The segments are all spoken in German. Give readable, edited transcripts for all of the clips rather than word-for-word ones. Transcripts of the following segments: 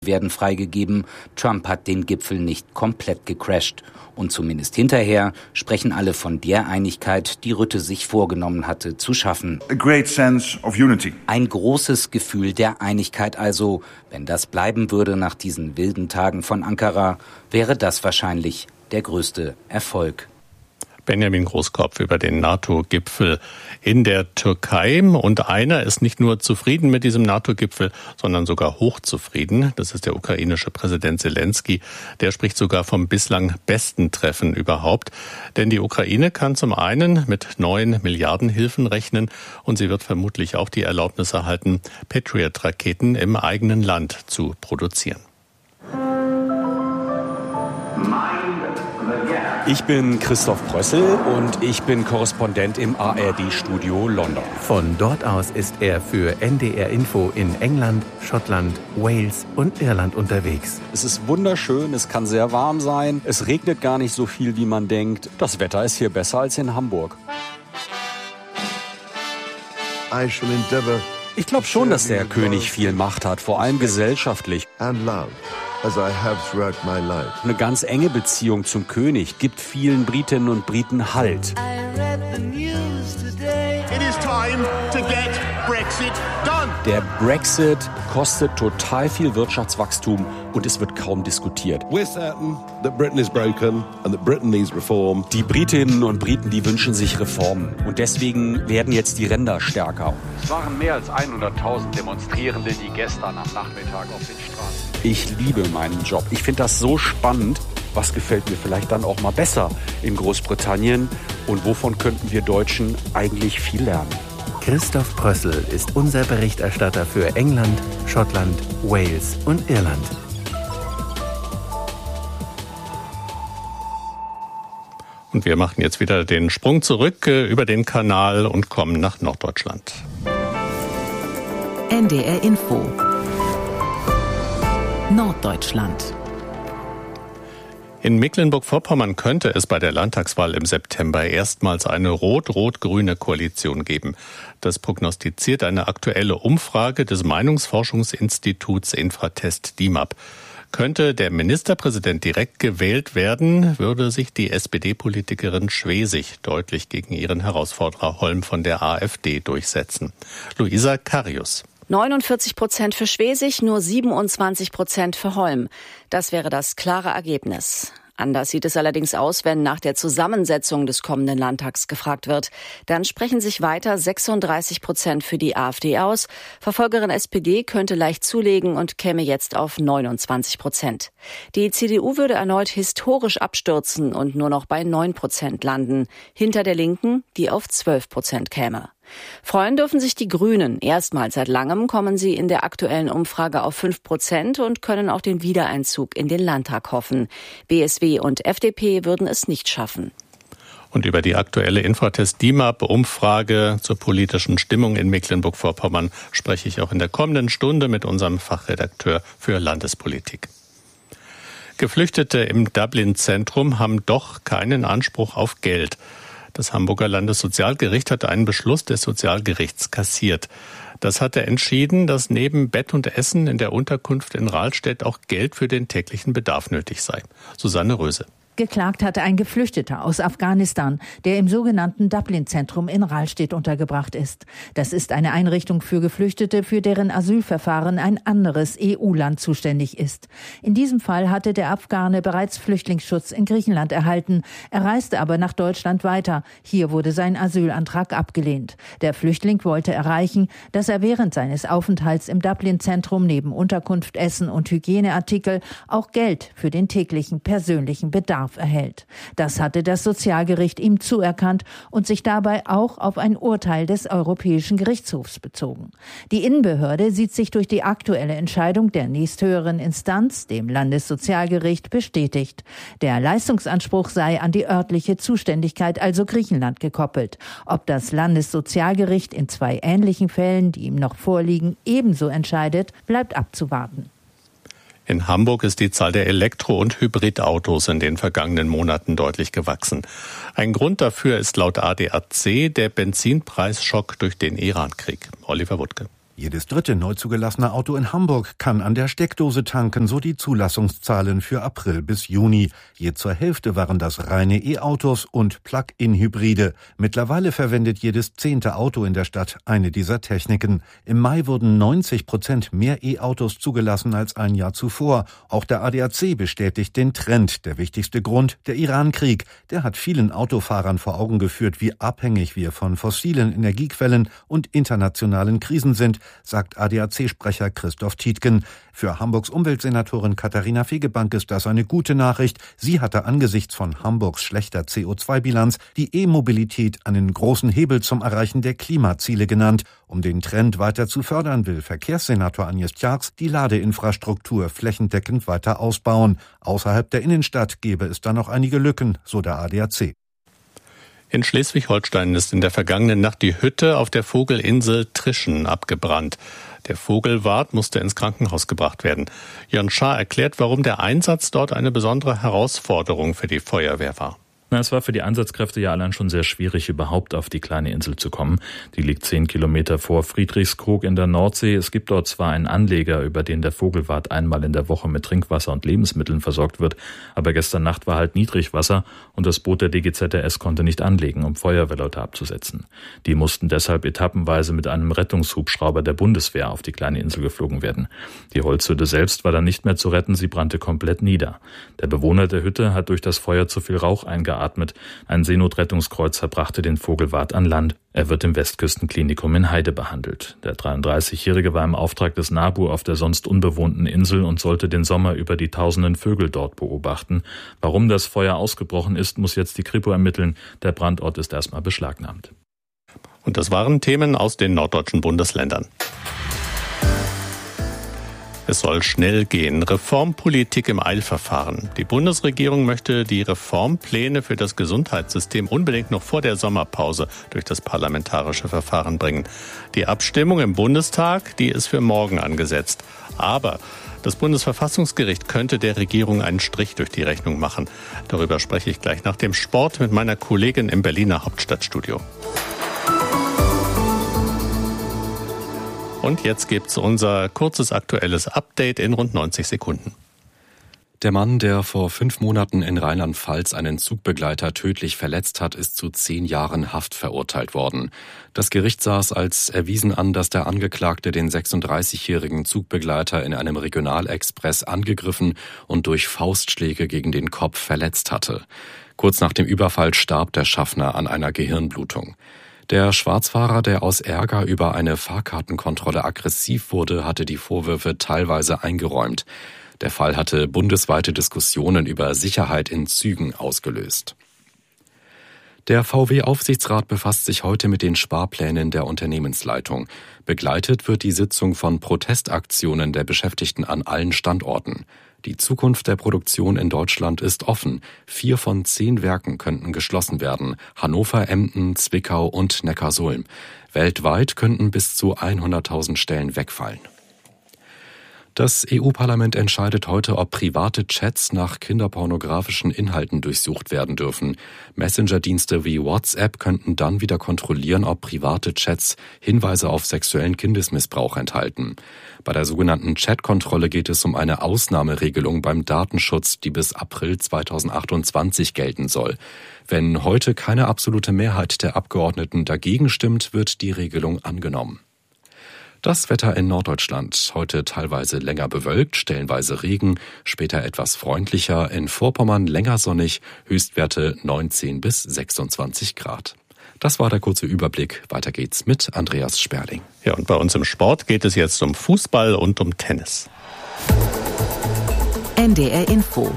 werden freigegeben. Trump hat den Gipfel nicht komplett gecrasht. Und zumindest hinterher sprechen alle von der Einigkeit, die Rutte sich vorgenommen hatte, zu schaffen. A great sense of unity. Ein großes Gefühl der Einigkeit also. Wenn das bleiben würde nach diesen wilden Tagen von Ankara, wäre das wahrscheinlich der größte Erfolg. Benjamin Großkopf über den NATO-Gipfel in der Türkei. Und einer ist nicht nur zufrieden mit diesem NATO-Gipfel, sondern sogar hochzufrieden. Das ist der ukrainische Präsident Selenskyj. Der spricht sogar vom bislang besten Treffen überhaupt. Denn die Ukraine kann zum einen mit neuen Milliardenhilfen rechnen und sie wird vermutlich auch die Erlaubnis erhalten, Patriot-Raketen im eigenen Land zu produzieren. Ich bin Christoph Prössel und ich bin Korrespondent im ARD-Studio London. Von dort aus ist er für NDR Info in England, Schottland, Wales und Irland unterwegs. Es ist wunderschön, es kann sehr warm sein, es regnet gar nicht so viel, wie man denkt. Das Wetter ist hier besser als in Hamburg. Ich glaube schon, dass der König viel Macht hat, vor allem gesellschaftlich. Eine ganz enge Beziehung zum König gibt vielen Britinnen und Briten Halt. Der Brexit kostet total viel Wirtschaftswachstum und es wird kaum diskutiert. Die Britinnen und Briten, die wünschen sich Reformen und deswegen werden jetzt die Ränder stärker. Es waren mehr als 100.000 Demonstrierende, die gestern am Nachmittag auf den Straßen. Ich liebe meinen Job. Ich finde das so spannend. Was gefällt mir vielleicht dann auch mal besser in Großbritannien? Und wovon könnten wir Deutschen eigentlich viel lernen? Christoph Prössel ist unser Berichterstatter für England, Schottland, Wales und Irland. Und wir machen jetzt wieder den Sprung zurück über den Kanal und kommen nach Norddeutschland. NDR Info Norddeutschland. In Mecklenburg-Vorpommern könnte es bei der Landtagswahl im September erstmals eine rot-rot-grüne Koalition geben. Das prognostiziert eine aktuelle Umfrage des Meinungsforschungsinstituts Infratest DIMAP. Könnte der Ministerpräsident direkt gewählt werden, würde sich die SPD-Politikerin Schwesig deutlich gegen ihren Herausforderer Holm von der AfD durchsetzen. Luisa Karius. 49% für Schwesig, nur 27% für Holm. Das wäre das klare Ergebnis. Anders sieht es allerdings aus, wenn nach der Zusammensetzung des kommenden Landtags gefragt wird. Dann sprechen sich weiter 36% für die AfD aus. Verfolgerin SPD könnte leicht zulegen und käme jetzt auf 29%. Die CDU würde erneut historisch abstürzen und nur noch bei 9% landen. Hinter der Linken, die auf 12% käme. Freuen dürfen sich die Grünen. Erstmals seit langem kommen sie in der aktuellen Umfrage auf 5% und können auf den Wiedereinzug in den Landtag hoffen. BSW und FDP würden es nicht schaffen. Und über die aktuelle Infratest-DIMAP-Umfrage zur politischen Stimmung in Mecklenburg-Vorpommern spreche ich auch in der kommenden Stunde mit unserem Fachredakteur für Landespolitik. Geflüchtete im Dublin-Zentrum haben doch keinen Anspruch auf Geld. Das Hamburger Landessozialgericht hatte einen Beschluss des Sozialgerichts kassiert. Das hatte entschieden, dass neben Bett und Essen in der Unterkunft in Rahlstedt auch Geld für den täglichen Bedarf nötig sei. Susanne Röse. Geklagt hatte ein Geflüchteter aus Afghanistan, der im sogenannten Dublin-Zentrum in Rahlstedt untergebracht ist. Das ist eine Einrichtung für Geflüchtete, für deren Asylverfahren ein anderes EU-Land zuständig ist. In diesem Fall hatte der Afghane bereits Flüchtlingsschutz in Griechenland erhalten. Er reiste aber nach Deutschland weiter. Hier wurde sein Asylantrag abgelehnt. Der Flüchtling wollte erreichen, dass er während seines Aufenthalts im Dublin-Zentrum neben Unterkunft, Essen und Hygieneartikel auch Geld für den täglichen persönlichen Bedarf erhält. Das hatte das Sozialgericht ihm zuerkannt und sich dabei auch auf ein Urteil des Europäischen Gerichtshofs bezogen. Die Innenbehörde sieht sich durch die aktuelle Entscheidung der nächsthöheren Instanz, dem Landessozialgericht, bestätigt. Der Leistungsanspruch sei an die örtliche Zuständigkeit, also Griechenland, gekoppelt. Ob das Landessozialgericht in 2 ähnlichen Fällen, die ihm noch vorliegen, ebenso entscheidet, bleibt abzuwarten. In Hamburg ist die Zahl der Elektro- und Hybridautos in den vergangenen Monaten deutlich gewachsen. Ein Grund dafür ist laut ADAC der Benzinpreisschock durch den Irankrieg. Oliver Wuttke. Jedes dritte neu zugelassene Auto in Hamburg kann an der Steckdose tanken, so die Zulassungszahlen für April bis Juni. Je zur Hälfte waren das reine E-Autos und Plug-in-Hybride. Mittlerweile verwendet jedes 10. Auto in der Stadt eine dieser Techniken. Im Mai wurden 90% mehr E-Autos zugelassen als ein Jahr zuvor. Auch der ADAC bestätigt den Trend. Der wichtigste Grund, der Iran-Krieg. Der hat vielen Autofahrern vor Augen geführt, wie abhängig wir von fossilen Energiequellen und internationalen Krisen sind, sagt ADAC-Sprecher Christoph Tietgen. Für Hamburgs Umweltsenatorin Katharina Fegebank ist das eine gute Nachricht. Sie hatte angesichts von Hamburgs schlechter CO2-Bilanz die E-Mobilität einen großen Hebel zum Erreichen der Klimaziele genannt. Um den Trend weiter zu fördern, will Verkehrssenator Agnes Tjarks die Ladeinfrastruktur flächendeckend weiter ausbauen. Außerhalb der Innenstadt gäbe es da noch einige Lücken, so der ADAC. In Schleswig-Holstein ist in der vergangenen Nacht die Hütte auf der Vogelinsel Trischen abgebrannt. Der Vogelwart musste ins Krankenhaus gebracht werden. Jörn Schaar erklärt, warum der Einsatz dort eine besondere Herausforderung für die Feuerwehr war. Es war für die Einsatzkräfte ja allein schon sehr schwierig, überhaupt auf die kleine Insel zu kommen. Die liegt 10 Kilometer vor Friedrichskrog in der Nordsee. Es gibt dort zwar einen Anleger, über den der Vogelwart einmal in der Woche mit Trinkwasser und Lebensmitteln versorgt wird, aber gestern Nacht war halt Niedrigwasser und das Boot der DGZRS konnte nicht anlegen, um Feuerwehrleute abzusetzen. Die mussten deshalb etappenweise mit einem Rettungshubschrauber der Bundeswehr auf die kleine Insel geflogen werden. Die Holzhütte selbst war dann nicht mehr zu retten, sie brannte komplett nieder. Der Bewohner der Hütte hat durch das Feuer zu viel Rauch eingeatmet. Ein Seenotrettungskreuzer brachte den Vogelwart an Land. Er wird im Westküstenklinikum in Heide behandelt. Der 33-Jährige war im Auftrag des NABU auf der sonst unbewohnten Insel und sollte den Sommer über die tausenden Vögel dort beobachten. Warum das Feuer ausgebrochen ist, muss jetzt die Kripo ermitteln. Der Brandort ist erstmal beschlagnahmt. Und das waren Themen aus den norddeutschen Bundesländern. Es soll schnell gehen. Reformpolitik im Eilverfahren. Die Bundesregierung möchte die Reformpläne für das Gesundheitssystem unbedingt noch vor der Sommerpause durch das parlamentarische Verfahren bringen. Die Abstimmung im Bundestag, die ist für morgen angesetzt. Aber das Bundesverfassungsgericht könnte der Regierung einen Strich durch die Rechnung machen. Darüber spreche ich gleich nach dem Sport mit meiner Kollegin im Berliner Hauptstadtstudio. Und jetzt gibt's unser kurzes aktuelles Update in rund 90 Sekunden. Der Mann, der vor 5 Monaten in Rheinland-Pfalz einen Zugbegleiter tödlich verletzt hat, ist zu 10 Jahren Haft verurteilt worden. Das Gericht sah es als erwiesen an, dass der Angeklagte den 36-jährigen Zugbegleiter in einem Regionalexpress angegriffen und durch Faustschläge gegen den Kopf verletzt hatte. Kurz nach dem Überfall starb der Schaffner an einer Gehirnblutung. Der Schwarzfahrer, der aus Ärger über eine Fahrkartenkontrolle aggressiv wurde, hatte die Vorwürfe teilweise eingeräumt. Der Fall hatte bundesweite Diskussionen über Sicherheit in Zügen ausgelöst. Der VW-Aufsichtsrat befasst sich heute mit den Sparplänen der Unternehmensleitung. Begleitet wird die Sitzung von Protestaktionen der Beschäftigten an allen Standorten. Die Zukunft der Produktion in Deutschland ist offen. 4 von 10 Werken könnten geschlossen werden. Hannover, Emden, Zwickau und Neckarsulm. Weltweit könnten bis zu 100.000 Stellen wegfallen. Das EU-Parlament entscheidet heute, ob private Chats nach kinderpornografischen Inhalten durchsucht werden dürfen. Messenger-Dienste wie WhatsApp könnten dann wieder kontrollieren, ob private Chats Hinweise auf sexuellen Kindesmissbrauch enthalten. Bei der sogenannten Chat-Kontrolle geht es um eine Ausnahmeregelung beim Datenschutz, die bis April 2028 gelten soll. Wenn heute keine absolute Mehrheit der Abgeordneten dagegen stimmt, wird die Regelung angenommen. Das Wetter in Norddeutschland. Heute teilweise länger bewölkt, stellenweise Regen, später etwas freundlicher. In Vorpommern länger sonnig, Höchstwerte 19 bis 26 Grad. Das war der kurze Überblick. Weiter geht's mit Andreas Sperling. Ja, und bei uns im Sport geht es jetzt um Fußball und um Tennis. NDR Info.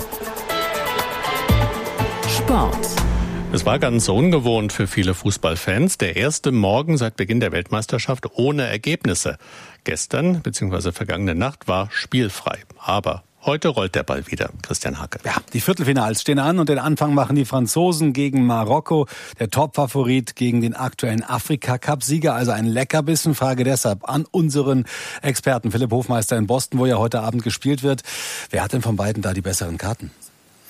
Sport. Es war ganz ungewohnt für viele Fußballfans. Der erste Morgen seit Beginn der Weltmeisterschaft ohne Ergebnisse. Gestern bzw. vergangene Nacht war spielfrei. Aber heute rollt der Ball wieder. Christian Hacke. Ja, die Viertelfinals stehen an und den Anfang machen die Franzosen gegen Marokko. Der Topfavorit gegen den aktuellen Afrika-Cup-Sieger. Also ein Leckerbissen. Frage deshalb an unseren Experten Philipp Hofmeister in Boston, wo ja heute Abend gespielt wird. Wer hat denn von beiden da die besseren Karten?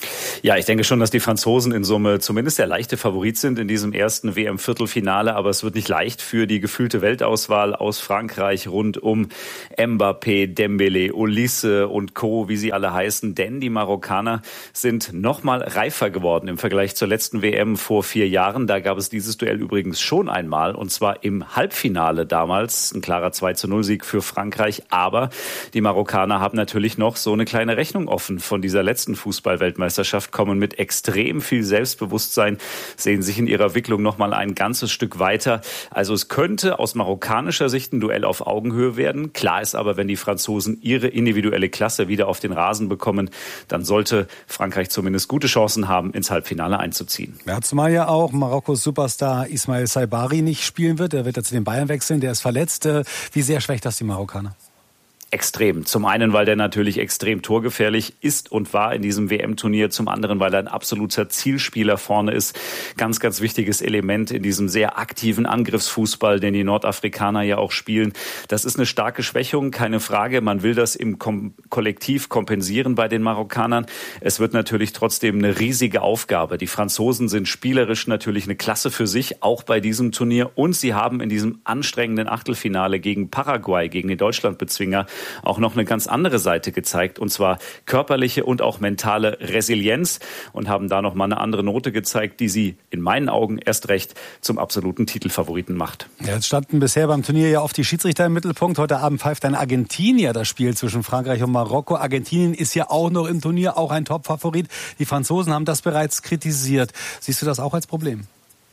Ja, ich denke schon, dass die Franzosen in Summe zumindest der leichte Favorit sind in diesem ersten WM-Viertelfinale. Aber es wird nicht leicht für die gefühlte Weltauswahl aus Frankreich rund um Mbappé, Dembélé, Olise und Co., wie sie alle heißen. Denn die Marokkaner sind noch mal reifer geworden im Vergleich zur letzten WM vor 4 Jahren. Da gab es dieses Duell übrigens schon einmal, und zwar im Halbfinale damals. Ein klarer 2-0-Sieg für Frankreich. Aber die Marokkaner haben natürlich noch so eine kleine Rechnung offen von dieser letzten Fußball-Weltmeisterschaft, kommen mit extrem viel Selbstbewusstsein, sehen sich in ihrer Wicklung noch mal ein ganzes Stück weiter. Also es könnte aus marokkanischer Sicht ein Duell auf Augenhöhe werden. Klar ist aber, wenn die Franzosen ihre individuelle Klasse wieder auf den Rasen bekommen, dann sollte Frankreich zumindest gute Chancen haben, ins Halbfinale einzuziehen. Ja, zumal ja auch Marokkos Superstar Ismail Saibari nicht spielen wird. Er wird ja zu den Bayern wechseln, der ist verletzt. Wie sehr schwächt das die Marokkaner? Extrem. Zum einen, weil der natürlich extrem torgefährlich ist und war in diesem WM-Turnier. Zum anderen, weil er ein absoluter Zielspieler vorne ist. Ganz, ganz wichtiges Element in diesem sehr aktiven Angriffsfußball, den die Nordafrikaner ja auch spielen. Das ist eine starke Schwächung, keine Frage. Man will das im Kollektiv kompensieren bei den Marokkanern. Es wird natürlich trotzdem eine riesige Aufgabe. Die Franzosen sind spielerisch natürlich eine Klasse für sich, auch bei diesem Turnier. Und sie haben in diesem anstrengenden Achtelfinale gegen Paraguay, gegen den Deutschlandbezwinger, auch noch eine ganz andere Seite gezeigt, und zwar körperliche und auch mentale Resilienz, und haben da noch mal eine andere Note gezeigt, die sie in meinen Augen erst recht zum absoluten Titelfavoriten macht. Ja, jetzt standen bisher beim Turnier ja oft die Schiedsrichter im Mittelpunkt. Heute Abend pfeift ein Argentinier das Spiel zwischen Frankreich und Marokko. Argentinien ist ja auch noch im Turnier, auch ein Top-Favorit. Die Franzosen haben das bereits kritisiert. Siehst du das auch als Problem?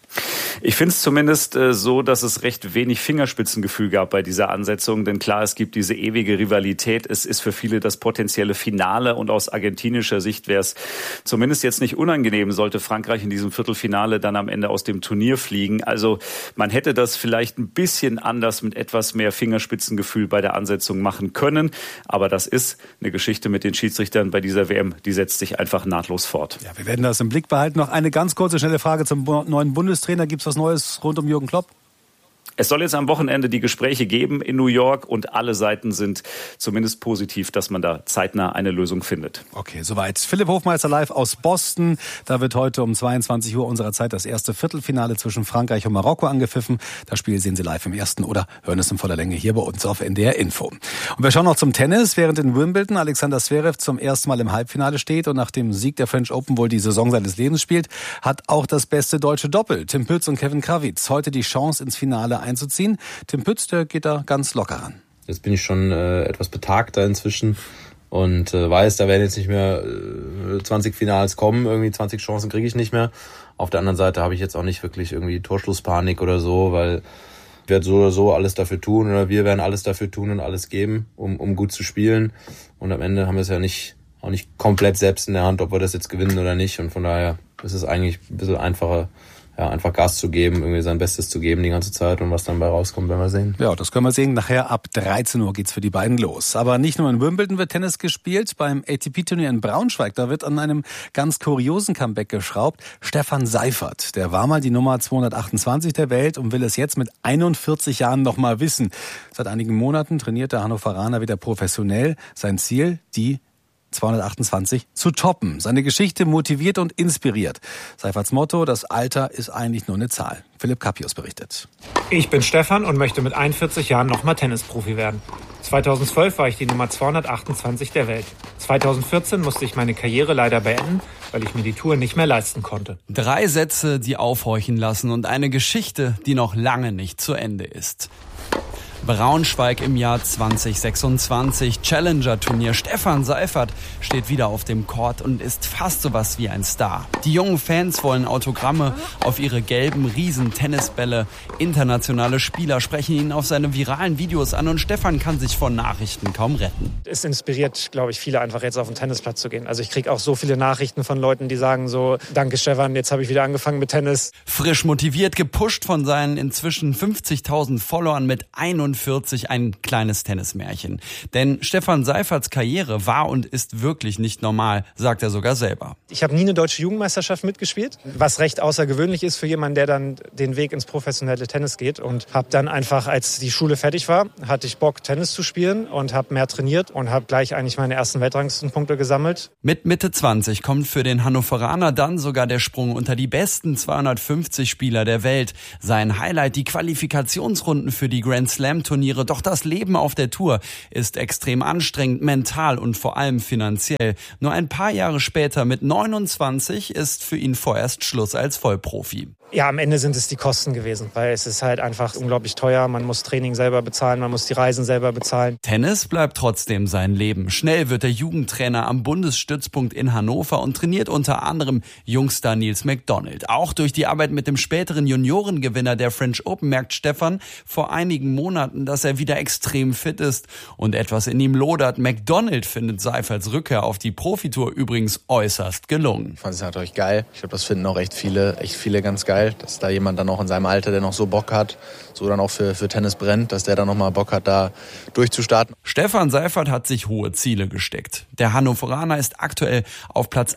Ich finde es zumindest so, dass es recht wenig Fingerspitzengefühl gab bei dieser Ansetzung. Denn klar, es gibt diese ewige Rivalität. Es ist für viele das potenzielle Finale. Und aus argentinischer Sicht wäre es zumindest jetzt nicht unangenehm, sollte Frankreich in diesem Viertelfinale dann am Ende aus dem Turnier fliegen. Also man hätte das vielleicht ein bisschen anders mit etwas mehr Fingerspitzengefühl bei der Ansetzung machen können. Aber das ist eine Geschichte mit den Schiedsrichtern bei dieser WM. Die setzt sich einfach nahtlos fort. Ja, wir werden das im Blick behalten. Noch eine ganz kurze, schnelle Frage zum neuen Bundestrainer. Gibt es was Neues rund um Jürgen Klopp? Es soll jetzt am Wochenende die Gespräche geben in New York, und alle Seiten sind zumindest positiv, dass man da zeitnah eine Lösung findet. Okay, soweit. Philipp Hofmeister live aus Boston. Da wird heute um 22 Uhr unserer Zeit das erste Viertelfinale zwischen Frankreich und Marokko angepfiffen. Das Spiel sehen Sie live im ersten oder hören es in voller Länge hier bei uns auf NDR Info. Und wir schauen noch zum Tennis, während in Wimbledon Alexander Zverev zum ersten Mal im Halbfinale steht und nach dem Sieg der French Open wohl die Saison seines Lebens spielt, hat auch das beste deutsche Doppel, Tim Pütz und Kevin Krawitz, heute die Chance ins Finale einzuziehen. Tim Pütz, der geht da ganz locker ran. Jetzt bin ich schon etwas betagter inzwischen und weiß, da werden jetzt nicht mehr 20 Finals kommen, irgendwie 20 Chancen kriege ich nicht mehr. Auf der anderen Seite habe ich jetzt auch nicht wirklich irgendwie Torschlusspanik oder so, weil ich werde so oder so alles dafür tun, oder wir werden alles dafür tun und alles geben, um gut zu spielen. Und am Ende haben wir es ja auch nicht komplett selbst in der Hand, ob wir das jetzt gewinnen oder nicht. Und von daher ist es eigentlich ein bisschen einfacher, einfach Gas zu geben, irgendwie sein Bestes zu geben die ganze Zeit, und was dann bei rauskommt, werden wir sehen. Ja, das können wir sehen. Nachher ab 13 Uhr geht's für die beiden los. Aber nicht nur in Wimbledon wird Tennis gespielt, beim ATP-Turnier in Braunschweig, da wird an einem ganz kuriosen Comeback geschraubt. Stefan Seifert, der war mal die Nummer 228 der Welt und will es jetzt mit 41 Jahren noch mal wissen. Seit einigen Monaten trainiert der Hannoveraner wieder professionell. Sein Ziel, die 228 zu toppen. Seine Geschichte motiviert und inspiriert. Seiferts Motto, das Alter ist eigentlich nur eine Zahl. Philipp Kappius berichtet. Ich bin Stefan und möchte mit 41 Jahren nochmal Tennisprofi werden. 2012 war ich die Nummer 228 der Welt. 2014 musste ich meine Karriere leider beenden, weil ich mir die Tour nicht mehr leisten konnte. 3 Sätze, die aufhorchen lassen, und eine Geschichte, die noch lange nicht zu Ende ist. Braunschweig im Jahr 2026, Challenger-Turnier. Stefan Seifert steht wieder auf dem Court und ist fast sowas wie ein Star. Die jungen Fans wollen Autogramme auf ihre gelben Riesen-Tennisbälle. Internationale Spieler sprechen ihn auf seine viralen Videos an, und Stefan kann sich vor Nachrichten kaum retten. Es inspiriert, glaube ich, viele einfach jetzt auf den Tennisplatz zu gehen. Also ich kriege auch so viele Nachrichten von Leuten, die sagen so, danke Stefan, jetzt habe ich wieder angefangen mit Tennis. Frisch motiviert, gepusht von seinen inzwischen 50.000 Followern mit 41 41 ein kleines Tennismärchen. Denn Stefan Seiferts Karriere war und ist wirklich nicht normal, sagt er sogar selber. Ich habe nie eine deutsche Jugendmeisterschaft mitgespielt, was recht außergewöhnlich ist für jemanden, der dann den Weg ins professionelle Tennis geht. Und habe dann einfach, als die Schule fertig war, hatte ich Bock, Tennis zu spielen und habe mehr trainiert und habe gleich eigentlich meine ersten Weltranglistenpunkte gesammelt. Mit Mitte 20 kommt für den Hannoveraner dann sogar der Sprung unter die besten 250 Spieler der Welt. Sein Highlight, die Qualifikationsrunden für die Grand Slam Turniere. Doch das Leben auf der Tour ist extrem anstrengend, mental und vor allem finanziell. Nur ein paar Jahre später, mit 29, ist für ihn vorerst Schluss als Vollprofi. Ja, am Ende sind es die Kosten gewesen, weil es ist halt einfach unglaublich teuer. Man muss Training selber bezahlen, man muss die Reisen selber bezahlen. Tennis bleibt trotzdem sein Leben. Schnell wird der Jugendtrainer am Bundesstützpunkt in Hannover und trainiert unter anderem Jungstar Nils McDonald. Auch durch die Arbeit mit dem späteren Juniorengewinner der French Open merkt Stefan vor einigen Monaten, dass er wieder extrem fit ist und etwas in ihm lodert. McDonald findet Seiferts Rückkehr auf die Profitour übrigens äußerst gelungen. Ich fand es natürlich geil. Ich glaube, das finden auch echt viele ganz geil. Dass da jemand dann auch in seinem Alter, der noch so Bock hat, so dann auch für Tennis brennt, dass der dann nochmal Bock hat, da durchzustarten. Stefan Seifert hat sich hohe Ziele gesteckt. Der Hannoveraner ist aktuell auf Platz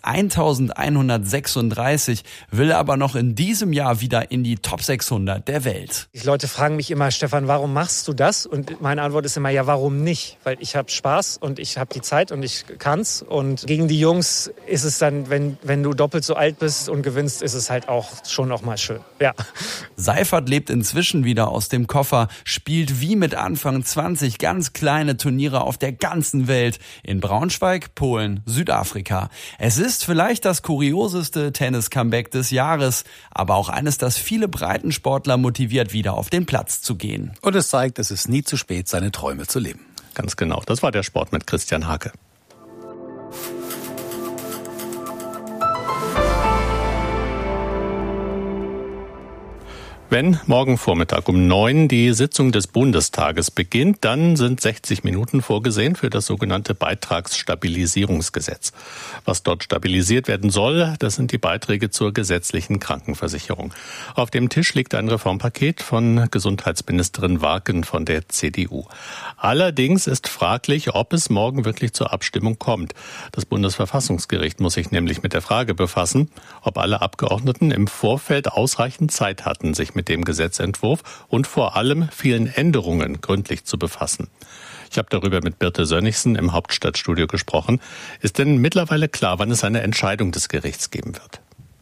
1136, will aber noch in diesem Jahr wieder in die Top 600 der Welt. Die Leute fragen mich immer, Stefan, warum machst du das? Und meine Antwort ist immer, ja, warum nicht? Weil ich habe Spaß und ich habe die Zeit und ich kann's. Und gegen die Jungs ist es dann, wenn du doppelt so alt bist und gewinnst, ist es halt auch schon auch mal schön. Ja. Seifert lebt inzwischen wieder aus dem Koffer, spielt wie mit Anfang 20 ganz kleine Turniere auf der ganzen Welt. In Braunschweig, Polen, Südafrika. Es ist vielleicht das kurioseste Tennis-Comeback des Jahres, aber auch eines, das viele Breitensportler motiviert, wieder auf den Platz zu gehen. Und es zeigt, es ist nie zu spät, seine Träume zu leben. Ganz genau. Das war der Sport mit Christian Hake. Wenn morgen Vormittag um 9 die Sitzung des Bundestages beginnt, dann sind 60 Minuten vorgesehen für das sogenannte Beitragsstabilisierungsgesetz. Was dort stabilisiert werden soll, das sind die Beiträge zur gesetzlichen Krankenversicherung. Auf dem Tisch liegt ein Reformpaket von Gesundheitsministerin Warken von der CDU. Allerdings ist fraglich, ob es morgen wirklich zur Abstimmung kommt. Das Bundesverfassungsgericht muss sich nämlich mit der Frage befassen, ob alle Abgeordneten im Vorfeld ausreichend Zeit hatten, sich mit dem Gesetzentwurf und vor allem vielen Änderungen gründlich zu befassen. Ich habe darüber mit Birte Sönnigsen im Hauptstadtstudio gesprochen. Ist denn mittlerweile klar, wann es eine Entscheidung des Gerichts geben wird?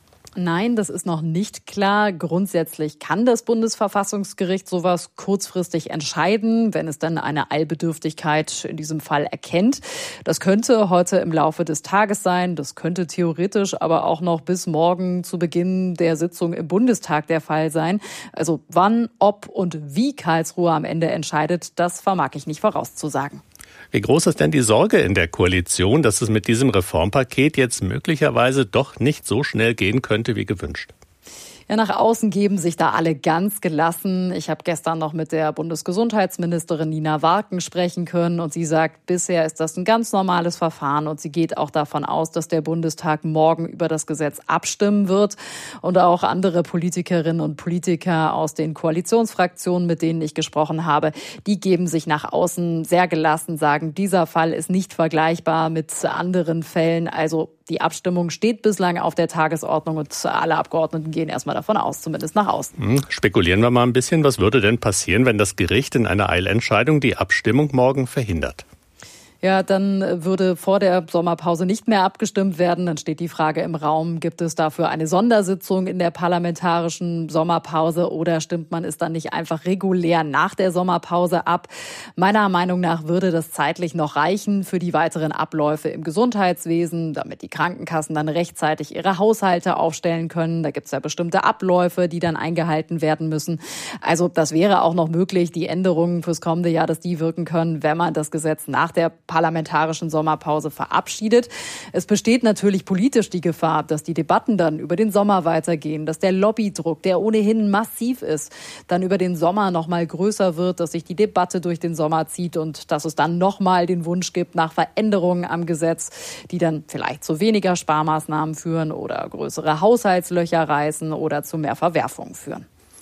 Nein, das ist noch nicht klar. Grundsätzlich kann das Bundesverfassungsgericht sowas kurzfristig entscheiden, wenn es dann eine Eilbedürftigkeit in diesem Fall erkennt. Das könnte heute im Laufe des Tages sein. Das könnte theoretisch aber auch noch bis morgen zu Beginn der Sitzung im Bundestag der Fall sein. Also wann, ob und wie Karlsruhe am Ende entscheidet, das vermag ich nicht vorauszusagen. Wie groß ist denn die Sorge in der Koalition, dass es mit diesem Reformpaket jetzt möglicherweise doch nicht so schnell gehen könnte wie gewünscht? Ja, nach außen geben sich da alle ganz gelassen. Ich habe gestern noch mit der Bundesgesundheitsministerin Nina Warken sprechen können und sie sagt, bisher ist das ein ganz normales Verfahren und sie geht auch davon aus, dass der Bundestag morgen über das Gesetz abstimmen wird. Und auch andere Politikerinnen und Politiker aus den Koalitionsfraktionen, mit denen ich gesprochen habe, die geben sich nach außen sehr gelassen, sagen, dieser Fall ist nicht vergleichbar mit anderen Fällen. Also die Abstimmung steht bislang auf der Tagesordnung und alle Abgeordneten gehen erstmal davon aus, zumindest nach außen. Spekulieren wir mal ein bisschen. Was würde denn passieren, wenn das Gericht in einer Eilentscheidung die Abstimmung morgen verhindert? Ja, dann würde vor der Sommerpause nicht mehr abgestimmt werden. Dann steht die Frage im Raum, gibt es dafür eine Sondersitzung in der parlamentarischen Sommerpause oder stimmt man es dann nicht einfach regulär nach der Sommerpause ab? Meiner Meinung nach würde das zeitlich noch reichen für die weiteren Abläufe im Gesundheitswesen, damit die Krankenkassen dann rechtzeitig ihre Haushalte aufstellen können. Da gibt es ja bestimmte Abläufe, die dann eingehalten werden müssen. Also das wäre auch noch möglich, die Änderungen fürs kommende Jahr, dass die wirken können, wenn man das Gesetz nach der parlamentarischen Sommerpause verabschiedet. Es besteht natürlich politisch die Gefahr, dass die Debatten dann über den Sommer weitergehen, dass der Lobbydruck, der ohnehin massiv ist, dann über den Sommer noch mal größer wird, dass sich die Debatte durch den Sommer zieht und dass es dann noch mal den Wunsch gibt nach Veränderungen am Gesetz, die dann vielleicht zu weniger Sparmaßnahmen führen oder größere Haushaltslöcher reißen oder zu mehr Verwerfungen führen.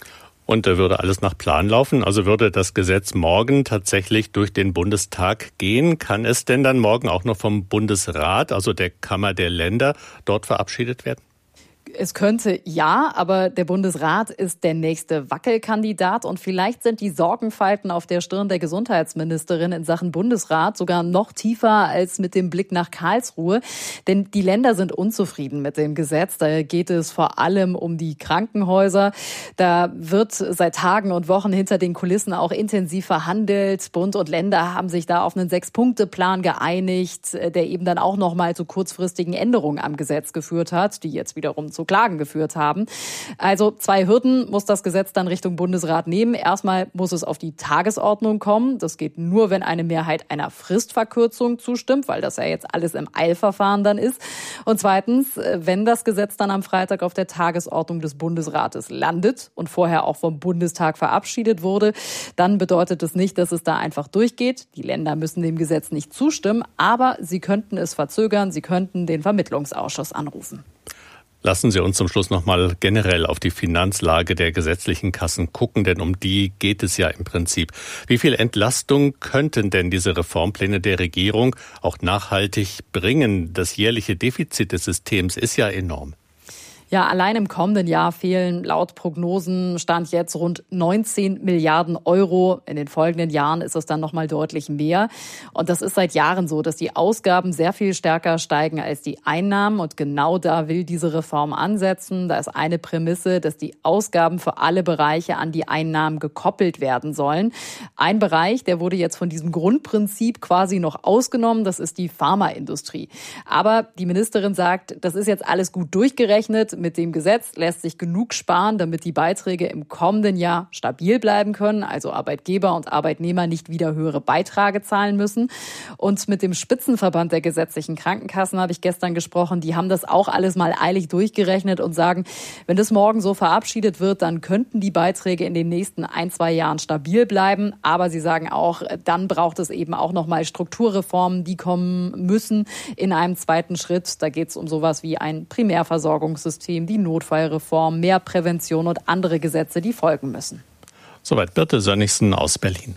Und würde alles nach Plan laufen? Also würde das Gesetz morgen tatsächlich durch den Bundestag gehen? Kann es denn dann morgen auch noch vom Bundesrat, also der Kammer der Länder, dort verabschiedet werden? Es könnte ja, aber der Bundesrat ist der nächste Wackelkandidat und vielleicht sind die Sorgenfalten auf der Stirn der Gesundheitsministerin in Sachen Bundesrat sogar noch tiefer als mit dem Blick nach Karlsruhe. Denn die Länder sind unzufrieden mit dem Gesetz. Da geht es vor allem um die Krankenhäuser. Da wird seit Tagen und Wochen hinter den Kulissen auch intensiv verhandelt. Bund und Länder haben sich da auf einen 6-Punkte-Plan geeinigt, der eben dann auch noch mal zu kurzfristigen Änderungen am Gesetz geführt hat, die jetzt wiederum zu Klagen geführt haben. Also 2 Hürden muss das Gesetz dann Richtung Bundesrat nehmen. Erstmal muss es auf die Tagesordnung kommen. Das geht nur, wenn eine Mehrheit einer Fristverkürzung zustimmt, weil das ja jetzt alles im Eilverfahren dann ist. Und zweitens, wenn das Gesetz dann am Freitag auf der Tagesordnung des Bundesrates landet und vorher auch vom Bundestag verabschiedet wurde, dann bedeutet es nicht, dass es da einfach durchgeht. Die Länder müssen dem Gesetz nicht zustimmen, aber sie könnten es verzögern. Sie könnten den Vermittlungsausschuss anrufen. Lassen Sie uns zum Schluss nochmal generell auf die Finanzlage der gesetzlichen Kassen gucken, denn um die geht es ja im Prinzip. Wie viel Entlastung könnten denn diese Reformpläne der Regierung auch nachhaltig bringen? Das jährliche Defizit des Systems ist ja enorm. Ja, allein im kommenden Jahr fehlen laut Prognosen Stand jetzt rund 19 Milliarden Euro. In den folgenden Jahren ist es dann noch mal deutlich mehr. Und das ist seit Jahren so, dass die Ausgaben sehr viel stärker steigen als die Einnahmen. Und genau da will diese Reform ansetzen. Da ist eine Prämisse, dass die Ausgaben für alle Bereiche an die Einnahmen gekoppelt werden sollen. Ein Bereich, der wurde jetzt von diesem Grundprinzip quasi noch ausgenommen. Das ist die Pharmaindustrie. Aber die Ministerin sagt, das ist jetzt alles gut durchgerechnet. Mit dem Gesetz lässt sich genug sparen, damit die Beiträge im kommenden Jahr stabil bleiben können, also Arbeitgeber und Arbeitnehmer nicht wieder höhere Beiträge zahlen müssen. Und mit dem Spitzenverband der gesetzlichen Krankenkassen habe ich gestern gesprochen. Die haben das auch alles mal eilig durchgerechnet und sagen, wenn das morgen so verabschiedet wird, dann könnten die Beiträge in den nächsten 1-2 Jahren stabil bleiben. Aber sie sagen auch, dann braucht es eben auch noch mal Strukturreformen, die kommen müssen in einem zweiten Schritt. Da geht es um sowas wie ein Primärversorgungssystem, die Notfallreform, mehr Prävention und andere Gesetze, die folgen müssen. Soweit Birte Sönnigsen aus Berlin.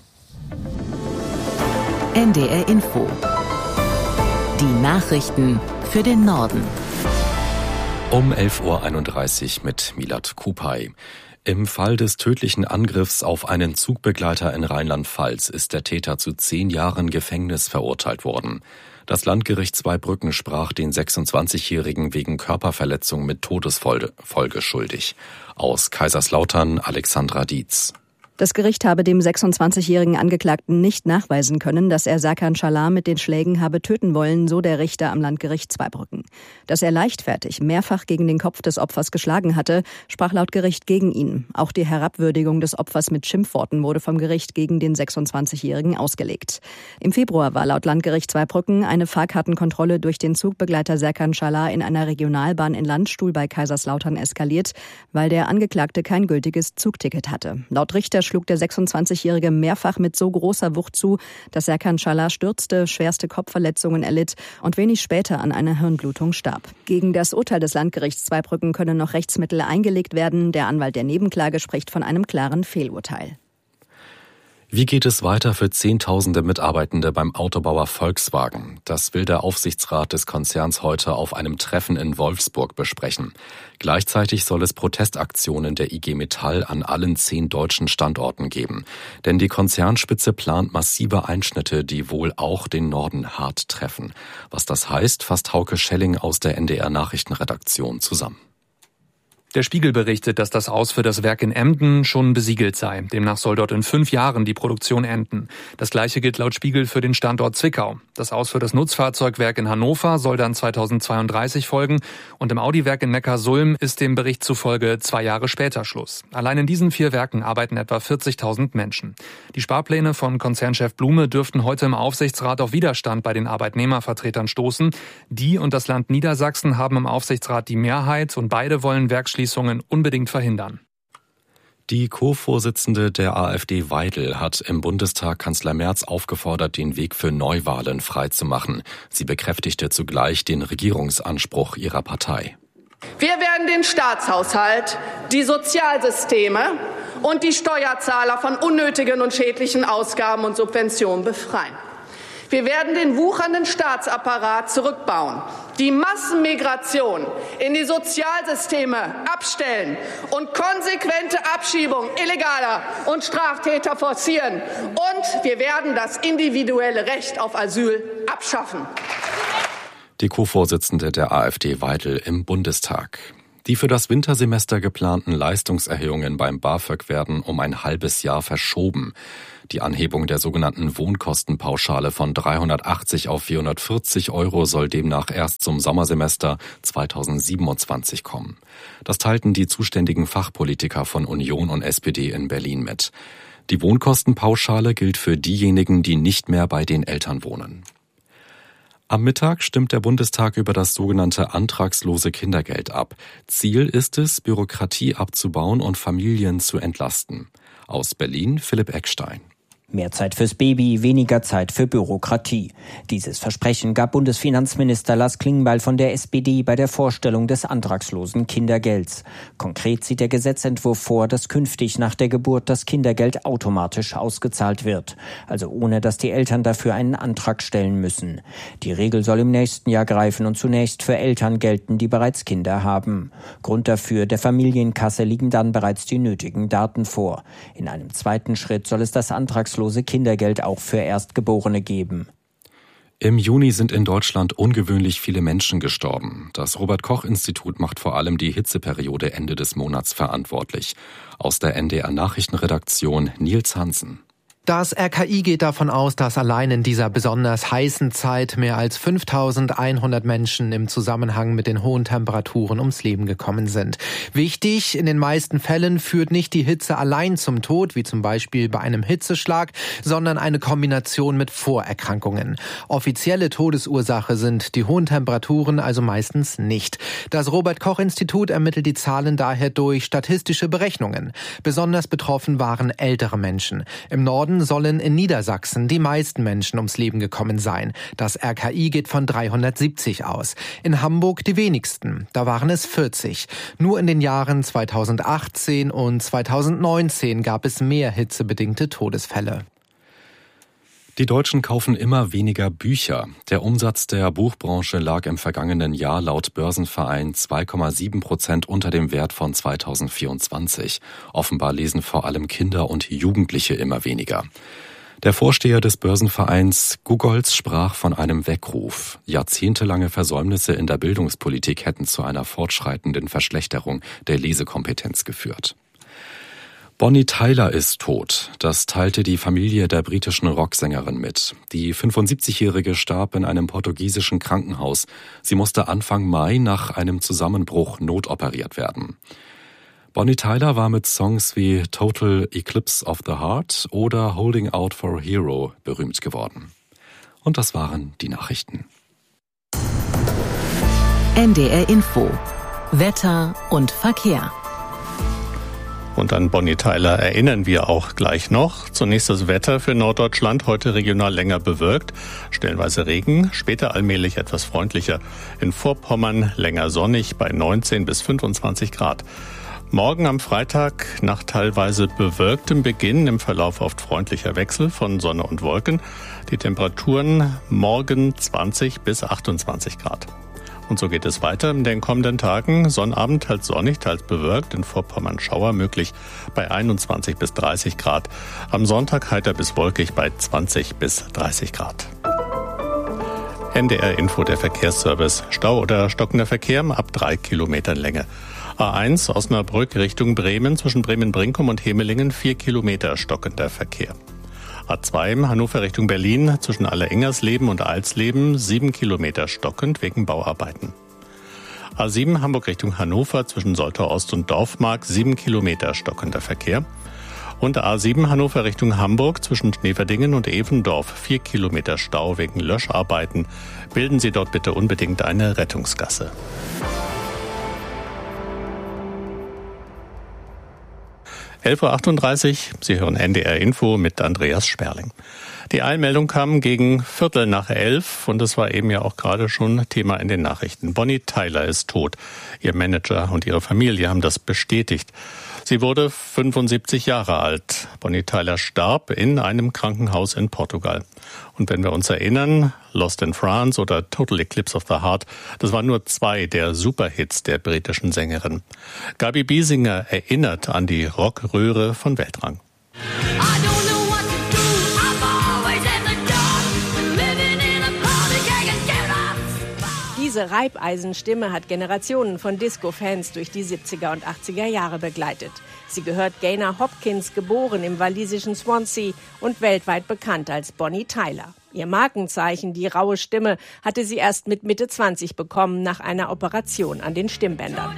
NDR Info. Die Nachrichten für den Norden. Um 11.31 Uhr mit Milad Kupay. Im Fall des tödlichen Angriffs auf einen Zugbegleiter in Rheinland-Pfalz ist der Täter zu 10 Jahren Gefängnis verurteilt worden. Das Landgericht Zweibrücken sprach den 26-Jährigen wegen Körperverletzung mit Todesfolge schuldig. Aus Kaiserslautern Alexandra Dietz. Das Gericht habe dem 26-jährigen Angeklagten nicht nachweisen können, dass er Serkan Çalar mit den Schlägen habe töten wollen, so der Richter am Landgericht Zweibrücken. Dass er leichtfertig mehrfach gegen den Kopf des Opfers geschlagen hatte, sprach laut Gericht gegen ihn. Auch die Herabwürdigung des Opfers mit Schimpfworten wurde vom Gericht gegen den 26-jährigen ausgelegt. Im Februar war laut Landgericht Zweibrücken eine Fahrkartenkontrolle durch den Zugbegleiter Serkan Çalar in einer Regionalbahn in Landstuhl bei Kaiserslautern eskaliert, weil der Angeklagte kein gültiges Zugticket hatte. Laut Richter schlug der 26-Jährige mehrfach mit so großer Wucht zu, dass Serkan Çalar stürzte, schwerste Kopfverletzungen erlitt und wenig später an einer Hirnblutung starb. Gegen das Urteil des Landgerichts Zweibrücken können noch Rechtsmittel eingelegt werden. Der Anwalt der Nebenklage spricht von einem klaren Fehlurteil. Wie geht es weiter für Zehntausende Mitarbeitende beim Autobauer Volkswagen? Das will der Aufsichtsrat des Konzerns heute auf einem Treffen in Wolfsburg besprechen. Gleichzeitig soll es Protestaktionen der IG Metall an allen 10 deutschen Standorten geben. Denn die Konzernspitze plant massive Einschnitte, die wohl auch den Norden hart treffen. Was das heißt, fasst Hauke Schelling aus der NDR Nachrichtenredaktion zusammen. Der Spiegel berichtet, dass das Aus für das Werk in Emden schon besiegelt sei. Demnach soll dort in 5 Jahren die Produktion enden. Das Gleiche gilt laut Spiegel für den Standort Zwickau. Das Aus für das Nutzfahrzeugwerk in Hannover soll dann 2032 folgen. Und im Audi-Werk in Neckarsulm ist dem Bericht zufolge 2 Jahre später Schluss. Allein in diesen 4 Werken arbeiten etwa 40.000 Menschen. Die Sparpläne von Konzernchef Blume dürften heute im Aufsichtsrat auf Widerstand bei den Arbeitnehmervertretern stoßen. Die und das Land Niedersachsen haben im Aufsichtsrat die Mehrheit und beide wollen Werksschließungen unbedingt verhindern. Die Co-Vorsitzende der AfD Weidel hat im Bundestag Kanzler Merz aufgefordert, den Weg für Neuwahlen freizumachen. Sie bekräftigte zugleich den Regierungsanspruch ihrer Partei. Wir werden den Staatshaushalt, die Sozialsysteme und die Steuerzahler von unnötigen und schädlichen Ausgaben und Subventionen befreien. Wir werden den wuchernden Staatsapparat zurückbauen, die Massenmigration in die Sozialsysteme abstellen und konsequente Abschiebung illegaler und Straftäter forcieren. Und wir werden das individuelle Recht auf Asyl abschaffen. Die Co-Vorsitzende der AfD Weidel im Bundestag. Die für das Wintersemester geplanten Leistungserhöhungen beim BAföG werden um ein halbes Jahr verschoben. Die Anhebung der sogenannten Wohnkostenpauschale von 380 auf 440 € soll demnach erst zum Sommersemester 2027 kommen. Das teilten die zuständigen Fachpolitiker von Union und SPD in Berlin mit. Die Wohnkostenpauschale gilt für diejenigen, die nicht mehr bei den Eltern wohnen. Am Mittag stimmt der Bundestag über das sogenannte antragslose Kindergeld ab. Ziel ist es, Bürokratie abzubauen und Familien zu entlasten. Aus Berlin Philipp Eckstein. Mehr Zeit fürs Baby, weniger Zeit für Bürokratie. Dieses Versprechen gab Bundesfinanzminister Lars Klingbeil von der SPD bei der Vorstellung des antragslosen Kindergelds. Konkret sieht der Gesetzentwurf vor, dass künftig nach der Geburt das Kindergeld automatisch ausgezahlt wird. Also ohne, dass die Eltern dafür einen Antrag stellen müssen. Die Regel soll im nächsten Jahr greifen und zunächst für Eltern gelten, die bereits Kinder haben. Grund dafür, der Familienkasse liegen dann bereits die nötigen Daten vor. In einem zweiten Schritt soll es das antragslose Kindergeld auch für Erstgeborene geben. Im Juni sind in Deutschland ungewöhnlich viele Menschen gestorben. Das Robert-Koch-Institut macht vor allem die Hitzeperiode Ende des Monats verantwortlich. Aus der NDR-Nachrichtenredaktion Nils Hansen. Das RKI geht davon aus, dass allein in dieser besonders heißen Zeit mehr als 5.100 Menschen im Zusammenhang mit den hohen Temperaturen ums Leben gekommen sind. Wichtig, in den meisten Fällen führt nicht die Hitze allein zum Tod, wie zum Beispiel bei einem Hitzeschlag, sondern eine Kombination mit Vorerkrankungen. Offizielle Todesursache sind die hohen Temperaturen also meistens nicht. Das Robert-Koch-Institut ermittelt die Zahlen daher durch statistische Berechnungen. Besonders betroffen waren ältere Menschen. Im Norden sollen in Niedersachsen die meisten Menschen ums Leben gekommen sein. Das RKI geht von 370 aus. In Hamburg die wenigsten. Da waren es 40. Nur in den Jahren 2018 und 2019 gab es mehr hitzebedingte Todesfälle. Die Deutschen kaufen immer weniger Bücher. Der Umsatz der Buchbranche lag im vergangenen Jahr laut Börsenverein 2,7% unter dem Wert von 2024. Offenbar lesen vor allem Kinder und Jugendliche immer weniger. Der Vorsteher des Börsenvereins Gugolz sprach von einem Weckruf. Jahrzehntelange Versäumnisse in der Bildungspolitik hätten zu einer fortschreitenden Verschlechterung der Lesekompetenz geführt. Bonnie Tyler ist tot. Das teilte die Familie der britischen Rocksängerin mit. Die 75-Jährige starb in einem portugiesischen Krankenhaus. Sie musste Anfang Mai nach einem Zusammenbruch notoperiert werden. Bonnie Tyler war mit Songs wie Total Eclipse of the Heart oder Holding Out for a Hero berühmt geworden. Und das waren die Nachrichten. NDR Info. Wetter und Verkehr. Und an Bonnie Tyler erinnern wir auch gleich noch. Zunächst das Wetter für Norddeutschland, heute regional länger bewölkt, stellenweise Regen, später allmählich etwas freundlicher. In Vorpommern länger sonnig bei 19 bis 25 Grad. Morgen am Freitag nach teilweise bewölktem Beginn, im Verlauf oft freundlicher Wechsel von Sonne und Wolken. Die Temperaturen morgen 20 bis 28 Grad. Und so geht es weiter in den kommenden Tagen. Sonnabend teils sonnig, teils bewölkt, in Vorpommern Schauer möglich bei 21 bis 30 Grad. Am Sonntag heiter bis wolkig bei 20 bis 30 Grad. NDR Info, der Verkehrsservice. Stau oder stockender Verkehr ab 3 Kilometern Länge. A1 Osnabrück Richtung Bremen, zwischen Bremen-Brinkum und Hemelingen 4 Kilometer stockender Verkehr. A2 Hannover Richtung Berlin, zwischen Allerengersleben und Alsleben 7 Kilometer stockend wegen Bauarbeiten. A7 Hamburg Richtung Hannover, zwischen Soltau Ost und Dorfmark 7 Kilometer stockender Verkehr. Und A7 Hannover Richtung Hamburg, zwischen Schneverdingen und Evendorf 4 Kilometer Stau wegen Löscharbeiten. Bilden Sie dort bitte unbedingt eine Rettungsgasse. (11:38 Uhr). Sie hören NDR Info mit Andreas Sperling. Die Eilmeldung kam gegen 11:15 und das war eben ja auch gerade schon Thema in den Nachrichten. Bonnie Tyler ist tot. Ihr Manager und ihre Familie haben das bestätigt. Sie wurde 75 Jahre alt. Bonnie Tyler starb in einem Krankenhaus in Portugal. Und wenn wir uns erinnern, Lost in France oder Total Eclipse of the Heart, das waren nur 2 der Superhits der britischen Sängerin. Gabi Biesinger erinnert an die Rockröhre von Weltrang. Diese Reibeisenstimme hat Generationen von Disco-Fans durch die 70er und 80er Jahre begleitet. Sie gehört Gaynor Hopkins, geboren im walisischen Swansea und weltweit bekannt als Bonnie Tyler. Ihr Markenzeichen, die raue Stimme, hatte sie erst mit Mitte 20 bekommen nach einer Operation an den Stimmbändern.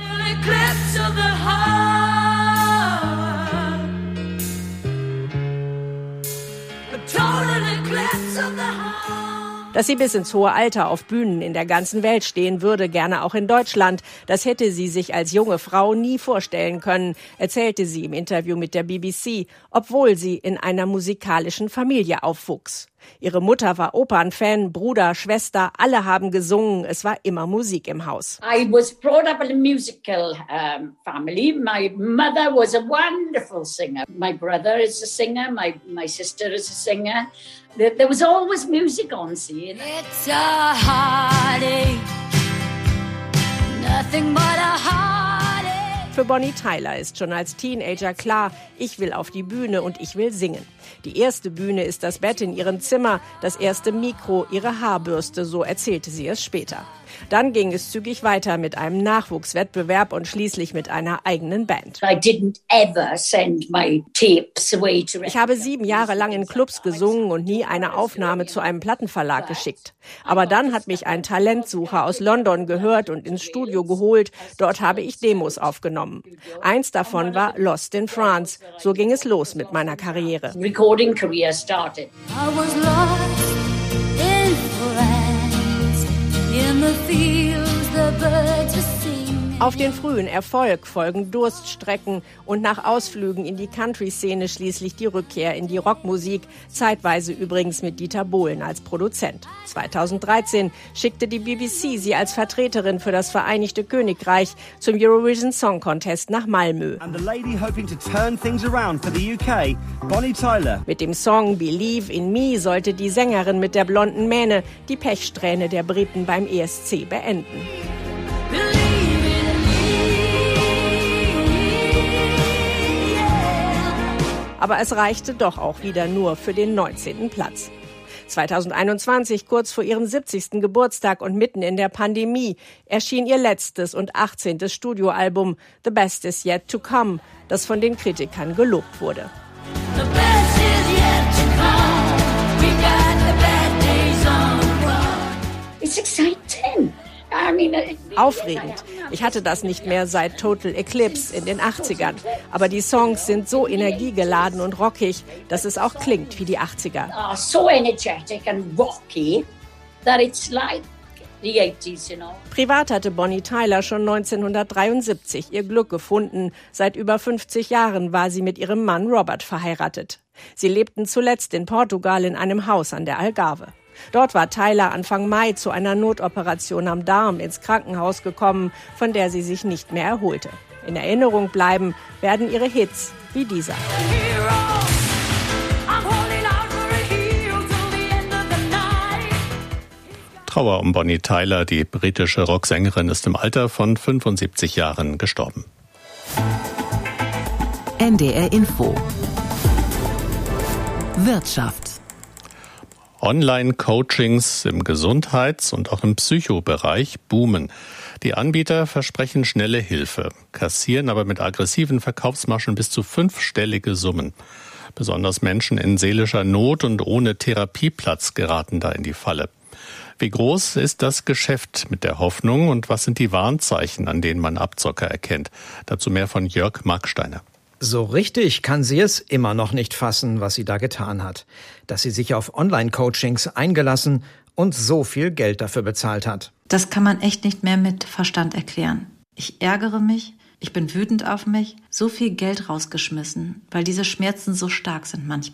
Dass sie bis ins hohe Alter auf Bühnen in der ganzen Welt stehen würde, gerne auch in Deutschland, das hätte sie sich als junge Frau nie vorstellen können, erzählte sie im Interview mit der BBC, obwohl sie in einer musikalischen Familie aufwuchs. Ihre Mutter war Opernfan, Bruder, Schwester, alle haben gesungen, es war immer Musik im Haus. I was brought up in a musical family. My mother was a wonderful singer. My brother is a singer, my sister is a singer. There was always music on, see. It's a heartache, nothing but a heartache. Für Bonnie Tyler ist schon als Teenager klar, ich will auf die Bühne und ich will singen. Die erste Bühne ist das Bett in ihrem Zimmer, das erste Mikro, ihre Haarbürste, so erzählte sie es später. Dann ging es zügig weiter mit einem Nachwuchswettbewerb und schließlich mit einer eigenen Band. Ich habe 7 Jahre lang in Clubs gesungen und nie eine Aufnahme zu einem Plattenverlag geschickt. Aber dann hat mich ein Talentsucher aus London gehört und ins Studio geholt. Dort habe ich Demos aufgenommen. Eins davon war Lost in France. So ging es los mit meiner Karriere. Recording career started. I was lost in France. In the fields, the birds were singing. Auf den frühen Erfolg folgen Durststrecken und nach Ausflügen in die Country-Szene schließlich die Rückkehr in die Rockmusik, zeitweise übrigens mit Dieter Bohlen als Produzent. 2013 schickte die BBC sie als Vertreterin für das Vereinigte Königreich zum Eurovision Song Contest nach Malmö. And the lady hoping to turn things around for the UK, Bonnie Tyler. Mit dem Song Believe in Me sollte die Sängerin mit der blonden Mähne die Pechsträhne der Briten beim ESC beenden. Aber es reichte doch auch wieder nur für den 19. Platz. 2021, kurz vor ihrem 70. Geburtstag und mitten in der Pandemie, erschien ihr letztes und 18. Studioalbum The Best Is Yet to Come, das von den Kritikern gelobt wurde. It's exciting. Aufregend. Ich hatte das nicht mehr seit Total Eclipse in den 80ern. Aber die Songs sind so energiegeladen und rockig, dass es auch klingt wie die 80er. So energetic and rocky that it's like the 80s, you know. Privat hatte Bonnie Tyler schon 1973 ihr Glück gefunden. Seit über 50 Jahren war sie mit ihrem Mann Robert verheiratet. Sie lebten zuletzt in Portugal in einem Haus an der Algarve. Dort war Tyler Anfang Mai zu einer Notoperation am Darm ins Krankenhaus gekommen, von der sie sich nicht mehr erholte. In Erinnerung bleiben werden ihre Hits wie dieser. Trauer um Bonnie Tyler, die britische Rocksängerin, ist im Alter von 75 Jahren gestorben. NDR Info. Wirtschaft. Online-Coachings im Gesundheits- und auch im Psychobereich boomen. Die Anbieter versprechen schnelle Hilfe, kassieren aber mit aggressiven Verkaufsmaschen bis zu 5-stellige Summen. Besonders Menschen in seelischer Not und ohne Therapieplatz geraten da in die Falle. Wie groß ist das Geschäft mit der Hoffnung und was sind die Warnzeichen, an denen man Abzocker erkennt? Dazu mehr von Jörg Marksteiner. So richtig kann sie es immer noch nicht fassen, was sie da getan hat. Dass sie sich auf Online-Coachings eingelassen und so viel Geld dafür bezahlt hat. Das kann man echt nicht mehr mit Verstand erklären. Ich ärgere mich, ich bin wütend auf mich, so viel Geld rausgeschmissen, weil diese Schmerzen so stark sind manchmal.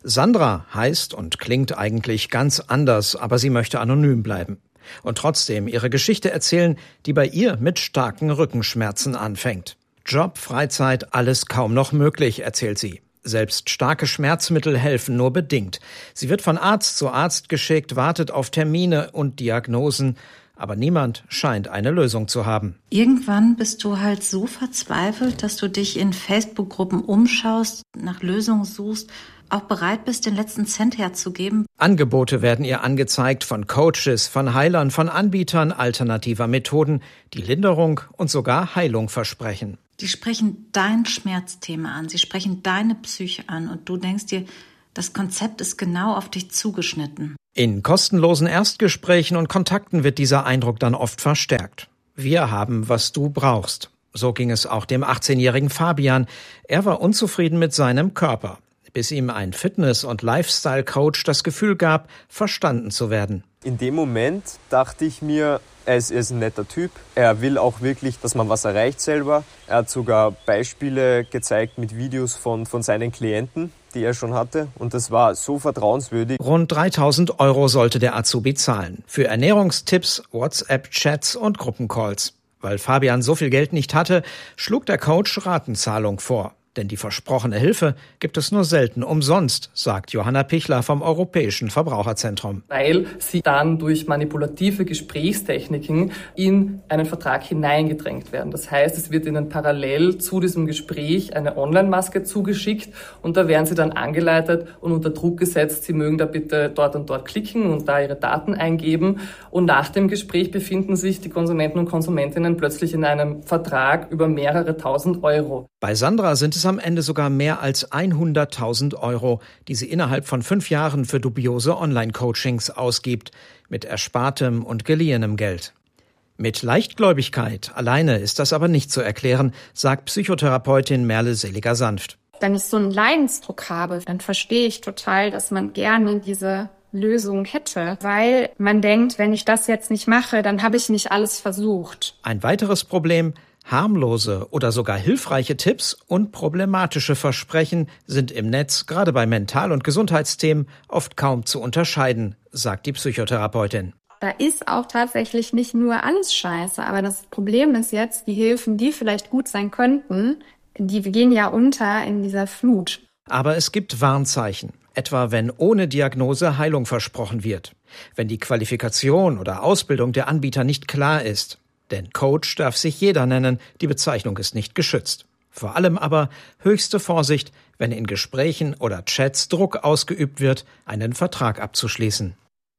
Sandra heißt und klingt eigentlich ganz anders, aber sie möchte anonym bleiben. Und trotzdem ihre Geschichte erzählen, die bei ihr mit starken Rückenschmerzen anfängt. Job, Freizeit, alles kaum noch möglich, erzählt sie. Selbst starke Schmerzmittel helfen nur bedingt. Sie wird von Arzt zu Arzt geschickt, wartet auf Termine und Diagnosen. Aber niemand scheint eine Lösung zu haben. Irgendwann bist du halt so verzweifelt, dass du dich in Facebook-Gruppen umschaust, nach Lösungen suchst, auch bereit bist, den letzten Cent herzugeben. Angebote werden ihr angezeigt von Coaches, von Heilern, von Anbietern alternativer Methoden, die Linderung und sogar Heilung versprechen. Die sprechen dein Schmerzthema an, sie sprechen deine Psyche an und du denkst dir, das Konzept ist genau auf dich zugeschnitten. In kostenlosen Erstgesprächen und Kontakten wird dieser Eindruck dann oft verstärkt. Wir haben, was du brauchst. So ging es auch dem 18-jährigen Fabian. Er war unzufrieden mit seinem Körper, bis ihm ein Fitness- und Lifestyle-Coach das Gefühl gab, verstanden zu werden. In dem Moment dachte ich mir, er ist ein netter Typ. Er will auch wirklich, dass man was erreicht selber. Er hat sogar Beispiele gezeigt mit Videos von seinen Klienten, die er schon hatte. Und das war so vertrauenswürdig. Rund 3.000 € sollte der Azubi zahlen. Für Ernährungstipps, WhatsApp-Chats und Gruppencalls. Weil Fabian so viel Geld nicht hatte, schlug der Coach Ratenzahlung vor. Denn die versprochene Hilfe gibt es nur selten umsonst, sagt Johanna Pichler vom Europäischen Verbraucherzentrum. Weil sie dann durch manipulative Gesprächstechniken in einen Vertrag hineingedrängt werden. Das heißt, es wird ihnen parallel zu diesem Gespräch eine Online-Maske zugeschickt und da werden sie dann angeleitet und unter Druck gesetzt, sie mögen da bitte dort und dort klicken und da ihre Daten eingeben. Und nach dem Gespräch befinden sich die Konsumenten und Konsumentinnen plötzlich in einem Vertrag über mehrere tausend Euro. Bei Sandra sind es am Ende sogar mehr als 100.000 €, die sie innerhalb von 5 Jahren für dubiose Online-Coachings ausgibt, mit erspartem und geliehenem Geld. Mit Leichtgläubigkeit alleine ist das aber nicht zu erklären, sagt Psychotherapeutin Merle Seliger-Sanft. Wenn ich so einen Leidensdruck habe, dann verstehe ich total, dass man gerne diese Lösung hätte, weil man denkt, wenn ich das jetzt nicht mache, dann habe ich nicht alles versucht. Ein weiteres Problem: harmlose oder sogar hilfreiche Tipps und problematische Versprechen sind im Netz, gerade bei Mental- und Gesundheitsthemen, oft kaum zu unterscheiden, sagt die Psychotherapeutin. Da ist auch tatsächlich nicht nur alles scheiße, aber das Problem ist jetzt, die Hilfen, die vielleicht gut sein könnten, die gehen ja unter in dieser Flut. Aber es gibt Warnzeichen, etwa wenn ohne Diagnose Heilung versprochen wird, wenn die Qualifikation oder Ausbildung der Anbieter nicht klar ist. Denn Coach darf sich jeder nennen, die Bezeichnung ist nicht geschützt. Vor allem aber höchste Vorsicht, wenn in Gesprächen oder Chats Druck ausgeübt wird, einen Vertrag abzuschließen.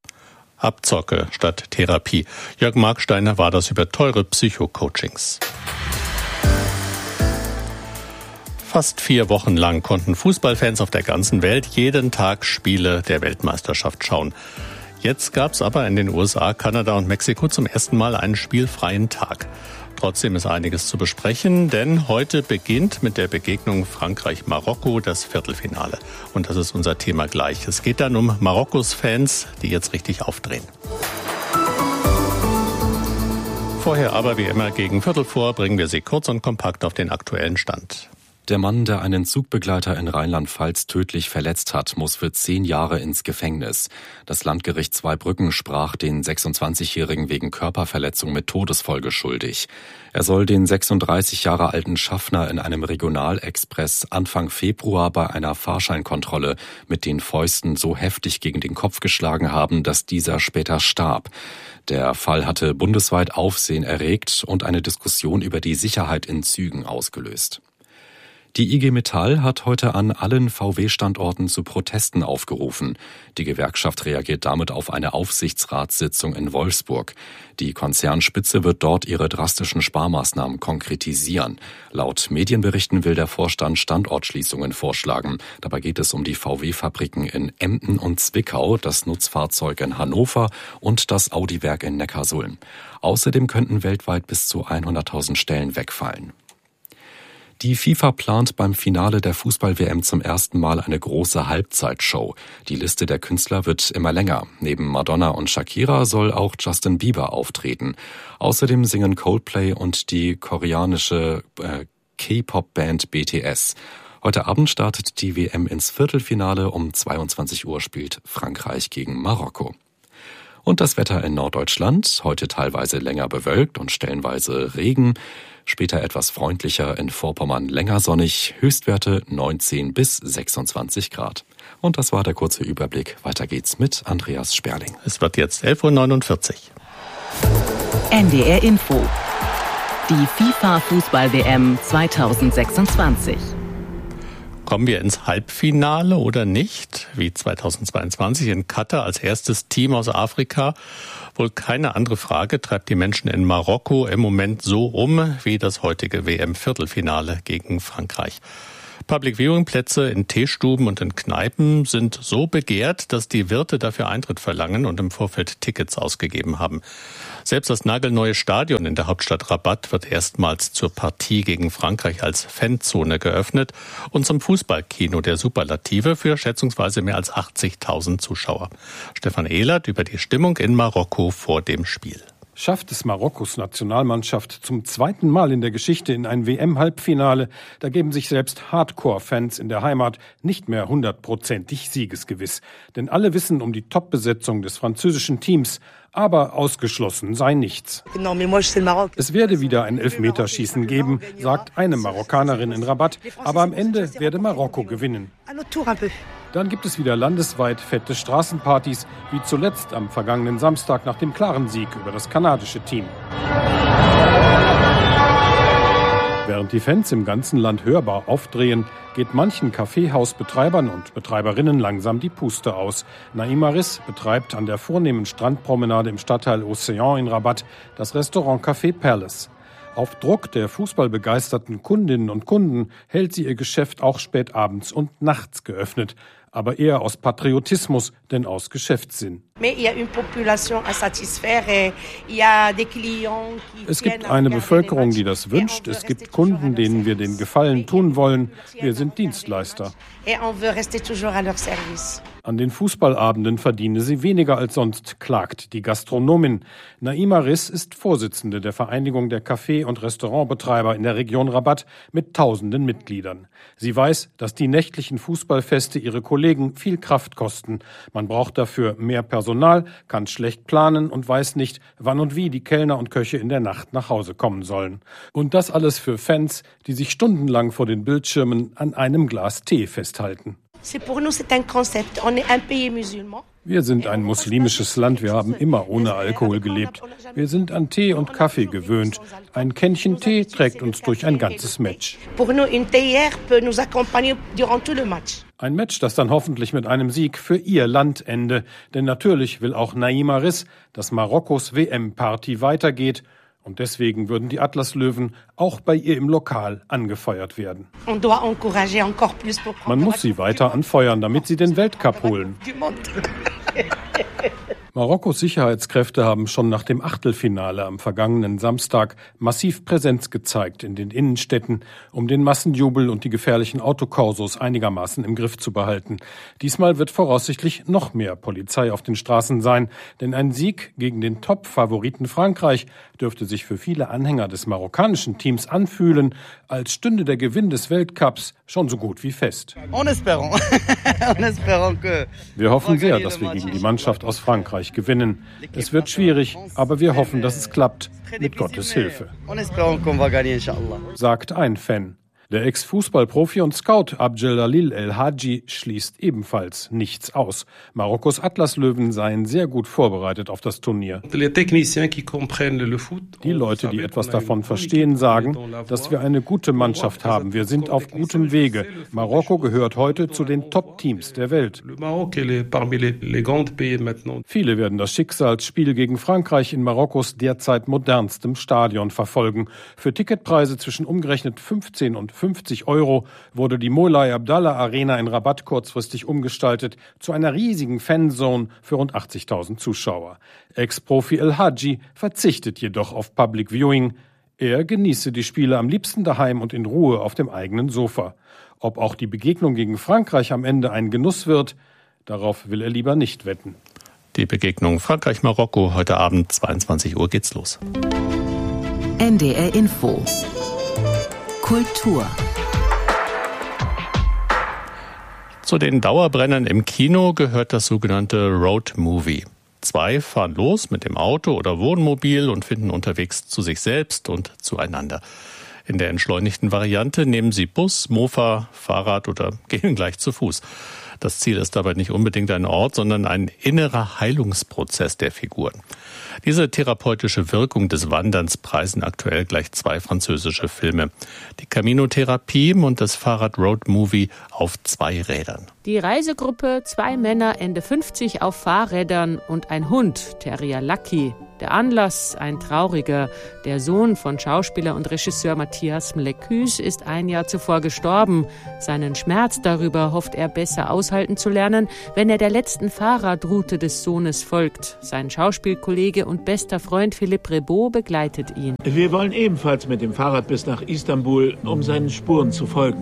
Abzocke statt Therapie. Jörg Marksteiner war das über teure Psycho-Coachings. Fast 4 Wochen lang konnten Fußballfans auf der ganzen Welt jeden Tag Spiele der Weltmeisterschaft schauen. Jetzt gab es aber in den USA, Kanada und Mexiko zum ersten Mal einen spielfreien Tag. Trotzdem ist einiges zu besprechen, denn heute beginnt mit der Begegnung Frankreich-Marokko das Viertelfinale. Und das ist unser Thema gleich. Es geht dann um Marokkos Fans, die jetzt richtig aufdrehen. Vorher aber wie immer gegen Viertel vor bringen wir Sie kurz und kompakt auf den aktuellen Stand. Der Mann, der einen Zugbegleiter in Rheinland-Pfalz tödlich verletzt hat, muss für 10 Jahre ins Gefängnis. Das Landgericht Zweibrücken sprach den 26-Jährigen wegen Körperverletzung mit Todesfolge schuldig. Er soll den 36 Jahre alten Schaffner in einem Regionalexpress Anfang Februar bei einer Fahrscheinkontrolle mit den Fäusten so heftig gegen den Kopf geschlagen haben, dass dieser später starb. Der Fall hatte bundesweit Aufsehen erregt und eine Diskussion über die Sicherheit in Zügen ausgelöst. Die IG Metall hat heute an allen VW-Standorten zu Protesten aufgerufen. Die Gewerkschaft reagiert damit auf eine Aufsichtsratssitzung in Wolfsburg. Die Konzernspitze wird dort ihre drastischen Sparmaßnahmen konkretisieren. Laut Medienberichten will der Vorstand Standortschließungen vorschlagen. Dabei geht es um die VW-Fabriken in Emden und Zwickau, das Nutzfahrzeug in Hannover und das Audi-Werk in Neckarsulm. Außerdem könnten weltweit bis zu 100.000 Stellen wegfallen. Die FIFA plant beim Finale der Fußball-WM zum ersten Mal eine große Halbzeitshow. Die Liste der Künstler wird immer länger. Neben Madonna und Shakira soll auch Justin Bieber auftreten. Außerdem singen Coldplay und die koreanische K-Pop-Band BTS. Heute Abend startet die WM ins Viertelfinale. Um 22 Uhr spielt Frankreich gegen Marokko. Und das Wetter in Norddeutschland, heute teilweise länger bewölkt und stellenweise Regen. Später etwas freundlicher, in Vorpommern länger sonnig, Höchstwerte 19 bis 26 Grad. Und das war der kurze Überblick. Weiter geht's mit Andreas Sperling. Es wird jetzt 11.49 Uhr. NDR Info. Die FIFA-Fußball-WM 2026. Kommen wir ins Halbfinale oder nicht? Wie 2022 in Katar als erstes Team aus Afrika. Wohl keine andere Frage treibt die Menschen in Marokko im Moment so um wie das heutige WM-Viertelfinale gegen Frankreich. Public-Viewing-Plätze in Teestuben und in Kneipen sind so begehrt, dass die Wirte dafür Eintritt verlangen und im Vorfeld Tickets ausgegeben haben. Selbst das nagelneue Stadion in der Hauptstadt Rabat wird erstmals zur Partie gegen Frankreich als Fanzone geöffnet und zum Fußballkino der Superlative für schätzungsweise mehr als 80.000 Zuschauer. Stefan Ehlert über die Stimmung in Marokko vor dem Spiel. Schafft es Marokkos Nationalmannschaft zum zweiten Mal in der Geschichte in ein WM-Halbfinale, da geben sich selbst Hardcore-Fans in der Heimat nicht mehr 100%ig siegesgewiss. Denn alle wissen um die Top-Besetzung des französischen Teams, aber ausgeschlossen sei nichts. Es werde wieder ein Elfmeterschießen geben, sagt eine Marokkanerin in Rabat, aber am Ende werde Marokko gewinnen. Dann gibt es wieder landesweit fette Straßenpartys, wie zuletzt am vergangenen Samstag nach dem klaren Sieg über das kanadische Team. Während die Fans im ganzen Land hörbar aufdrehen, geht manchen Kaffeehausbetreibern und Betreiberinnen langsam die Puste aus. Naima Riss betreibt an der vornehmen Strandpromenade im Stadtteil Océan in Rabat das Restaurant Café Palace. Auf Druck der fußballbegeisterten Kundinnen und Kunden hält sie ihr Geschäft auch spät abends und nachts geöffnet. Aber eher aus Patriotismus, denn aus Geschäftssinn. Es gibt eine Bevölkerung, die das wünscht. Es gibt Kunden, denen wir den Gefallen tun wollen. Wir sind Dienstleister. An den Fußballabenden verdiene sie weniger als sonst, klagt die Gastronomin. Naima Riss ist Vorsitzende der Vereinigung der Café- und Restaurantbetreiber in der Region Rabat mit tausenden Mitgliedern. Sie weiß, dass die nächtlichen Fußballfeste ihre Kollegen viel Kraft kosten. Man braucht dafür mehr Personal, kann schlecht planen und weiß nicht, wann und wie die Kellner und Köche in der Nacht nach Hause kommen sollen. Und das alles für Fans, die sich stundenlang vor den Bildschirmen an einem Glas Tee festhalten. Wir sind ein muslimisches Land, wir haben immer ohne Alkohol gelebt. Wir sind an Tee und Kaffee gewöhnt. Ein Kännchen Tee trägt uns durch ein ganzes Match. Ein Match, das dann hoffentlich mit einem Sieg für ihr Land ende. Denn natürlich will auch Naima Riss, dass Marokkos WM-Party weitergeht. Und deswegen würden die Atlaslöwen auch bei ihr im Lokal angefeuert werden. Man muss sie weiter anfeuern, damit sie den Weltcup holen. Marokkos Sicherheitskräfte haben schon nach dem Achtelfinale am vergangenen Samstag massiv Präsenz gezeigt in den Innenstädten, um den Massenjubel und die gefährlichen Autokorsos einigermaßen im Griff zu behalten. Diesmal wird voraussichtlich noch mehr Polizei auf den Straßen sein, denn ein Sieg gegen den Top-Favoriten Frankreich dürfte sich für viele Anhänger des marokkanischen Teams anfühlen, als stünde der Gewinn des Weltcups schon so gut wie fest. Wir hoffen sehr, dass wir gegen die Mannschaft aus Frankreich gewinnen. Es wird schwierig, aber wir hoffen, dass es klappt, mit Gottes Hilfe, sagt ein Fan. Der Ex-Fußballprofi und Scout Abdelalil El Hadji schließt ebenfalls nichts aus. Marokkos Atlaslöwen seien sehr gut vorbereitet auf das Turnier. Die Leute, die etwas davon verstehen, sagen, dass wir eine gute Mannschaft haben. Wir sind auf gutem Wege. Marokko gehört heute zu den Top-Teams der Welt. Viele werden das Schicksalsspiel gegen Frankreich in Marokkos derzeit modernstem Stadion verfolgen. Für Ticketpreise zwischen umgerechnet 15 und 50 € wurde die Moulay Abdallah Arena in Rabat kurzfristig umgestaltet zu einer riesigen Fanzone für rund 80.000 Zuschauer. Ex-Profi El Hadji verzichtet jedoch auf Public Viewing. Er genieße die Spiele am liebsten daheim und in Ruhe auf dem eigenen Sofa. Ob auch die Begegnung gegen Frankreich am Ende ein Genuss wird, darauf will er lieber nicht wetten. Die Begegnung Frankreich-Marokko heute Abend 22 Uhr geht's los. NDR Info Kultur. Zu den Dauerbrennern im Kino gehört das sogenannte Road Movie. 2 fahren los mit dem Auto oder Wohnmobil und finden unterwegs zu sich selbst und zueinander. In der entschleunigten Variante nehmen sie Bus, Mofa, Fahrrad oder gehen gleich zu Fuß. Das Ziel ist dabei nicht unbedingt ein Ort, sondern ein innerer Heilungsprozess der Figuren. Diese therapeutische Wirkung des Wanderns preisen aktuell gleich 2 französische Filme. Die Camino-Therapie und das Fahrrad-Road-Movie auf 2 Rädern. Die Reisegruppe, 2 Männer Ende 50 auf Fahrrädern und ein Hund, Terrier Lucky. Der Anlass, ein trauriger. Der Sohn von Schauspieler und Regisseur Mathias Mlecus ist 1 Jahr zuvor gestorben. Seinen Schmerz darüber hofft er besser aushalten zu lernen, wenn er der letzten Fahrradroute des Sohnes folgt. Sein Schauspielkollege und bester Freund Philippe Rebaud begleitet ihn. Wir wollen ebenfalls mit dem Fahrrad bis nach Istanbul, um seinen Spuren zu folgen.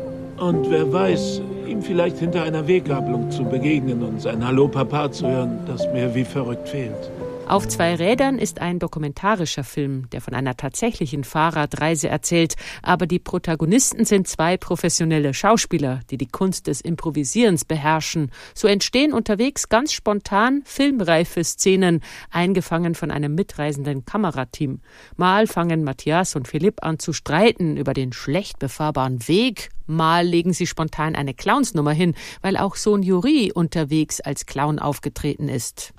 Und wer weiß, ihm vielleicht hinter einer Weggabelung zu begegnen und sein Hallo Papa zu hören, das mir wie verrückt fehlt. Auf 2 Rädern ist ein dokumentarischer Film, der von einer tatsächlichen Fahrradreise erzählt. Aber die Protagonisten sind 2 professionelle Schauspieler, die die Kunst des Improvisierens beherrschen. So entstehen unterwegs ganz spontan filmreife Szenen, eingefangen von einem mitreisenden Kamerateam. Mal fangen Matthias und Philipp an zu streiten über den schlecht befahrbaren Weg. Mal legen sie spontan eine Clownsnummer hin, weil auch Sohn Juri unterwegs als Clown aufgetreten ist.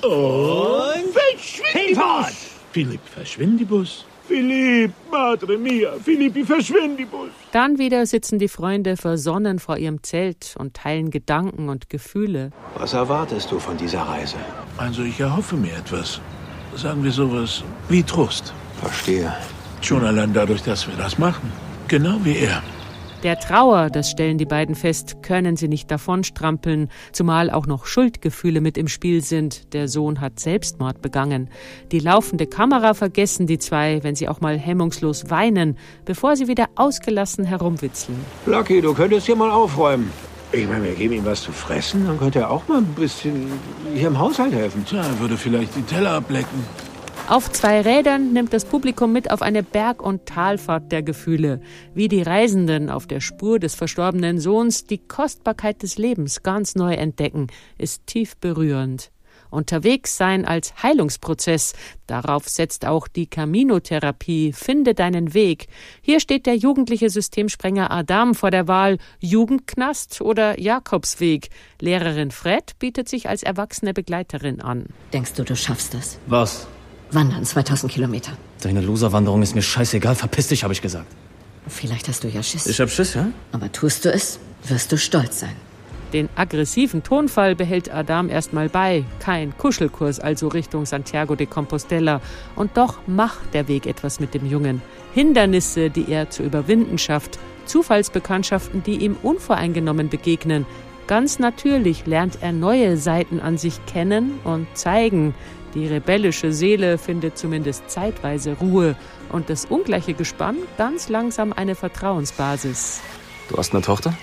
Und verschwindibus! Philipp, verschwindibus? Philipp, Madre mia, Philippi, verschwindibus! Dann wieder sitzen die Freunde versonnen vor ihrem Zelt und teilen Gedanken und Gefühle. Was erwartest du von dieser Reise? Also ich erhoffe mir etwas. Sagen wir sowas wie Trost. Verstehe. Schon allein dadurch, dass wir das machen. Genau wie er. Der Trauer, das stellen die beiden fest, können sie nicht davonstrampeln, zumal auch noch Schuldgefühle mit im Spiel sind. Der Sohn hat Selbstmord begangen. Die laufende Kamera vergessen die 2, wenn sie auch mal hemmungslos weinen, bevor sie wieder ausgelassen herumwitzeln. Lucky, du könntest hier mal aufräumen. Ich meine, wir geben ihm was zu fressen, dann könnte er auch mal ein bisschen hier im Haushalt helfen. Tja, er würde vielleicht die Teller ablecken. Auf 2 Rädern nimmt das Publikum mit auf eine Berg- und Talfahrt der Gefühle. Wie die Reisenden auf der Spur des verstorbenen Sohns die Kostbarkeit des Lebens ganz neu entdecken, ist tief berührend. Unterwegs sein als Heilungsprozess, darauf setzt auch die Camino-Therapie, finde deinen Weg. Hier steht der jugendliche Systemsprenger Adam vor der Wahl Jugendknast oder Jakobsweg. Lehrerin Fred bietet sich als erwachsene Begleiterin an. Denkst du, du schaffst das? Was? Wandern, 2000 Kilometer. Deine Loserwanderung ist mir scheißegal, verpiss dich, habe ich gesagt. Vielleicht hast du ja Schiss. Ich hab Schiss, ja? Aber tust du es, wirst du stolz sein. Den aggressiven Tonfall behält Adam erstmal bei. Kein Kuschelkurs also Richtung Santiago de Compostela. Und doch macht der Weg etwas mit dem Jungen. Hindernisse, die er zu überwinden schafft. Zufallsbekanntschaften, die ihm unvoreingenommen begegnen. Ganz natürlich lernt er neue Seiten an sich kennen und zeigen. Die rebellische Seele findet zumindest zeitweise Ruhe und das ungleiche Gespann ganz langsam eine Vertrauensbasis. Du hast eine Tochter?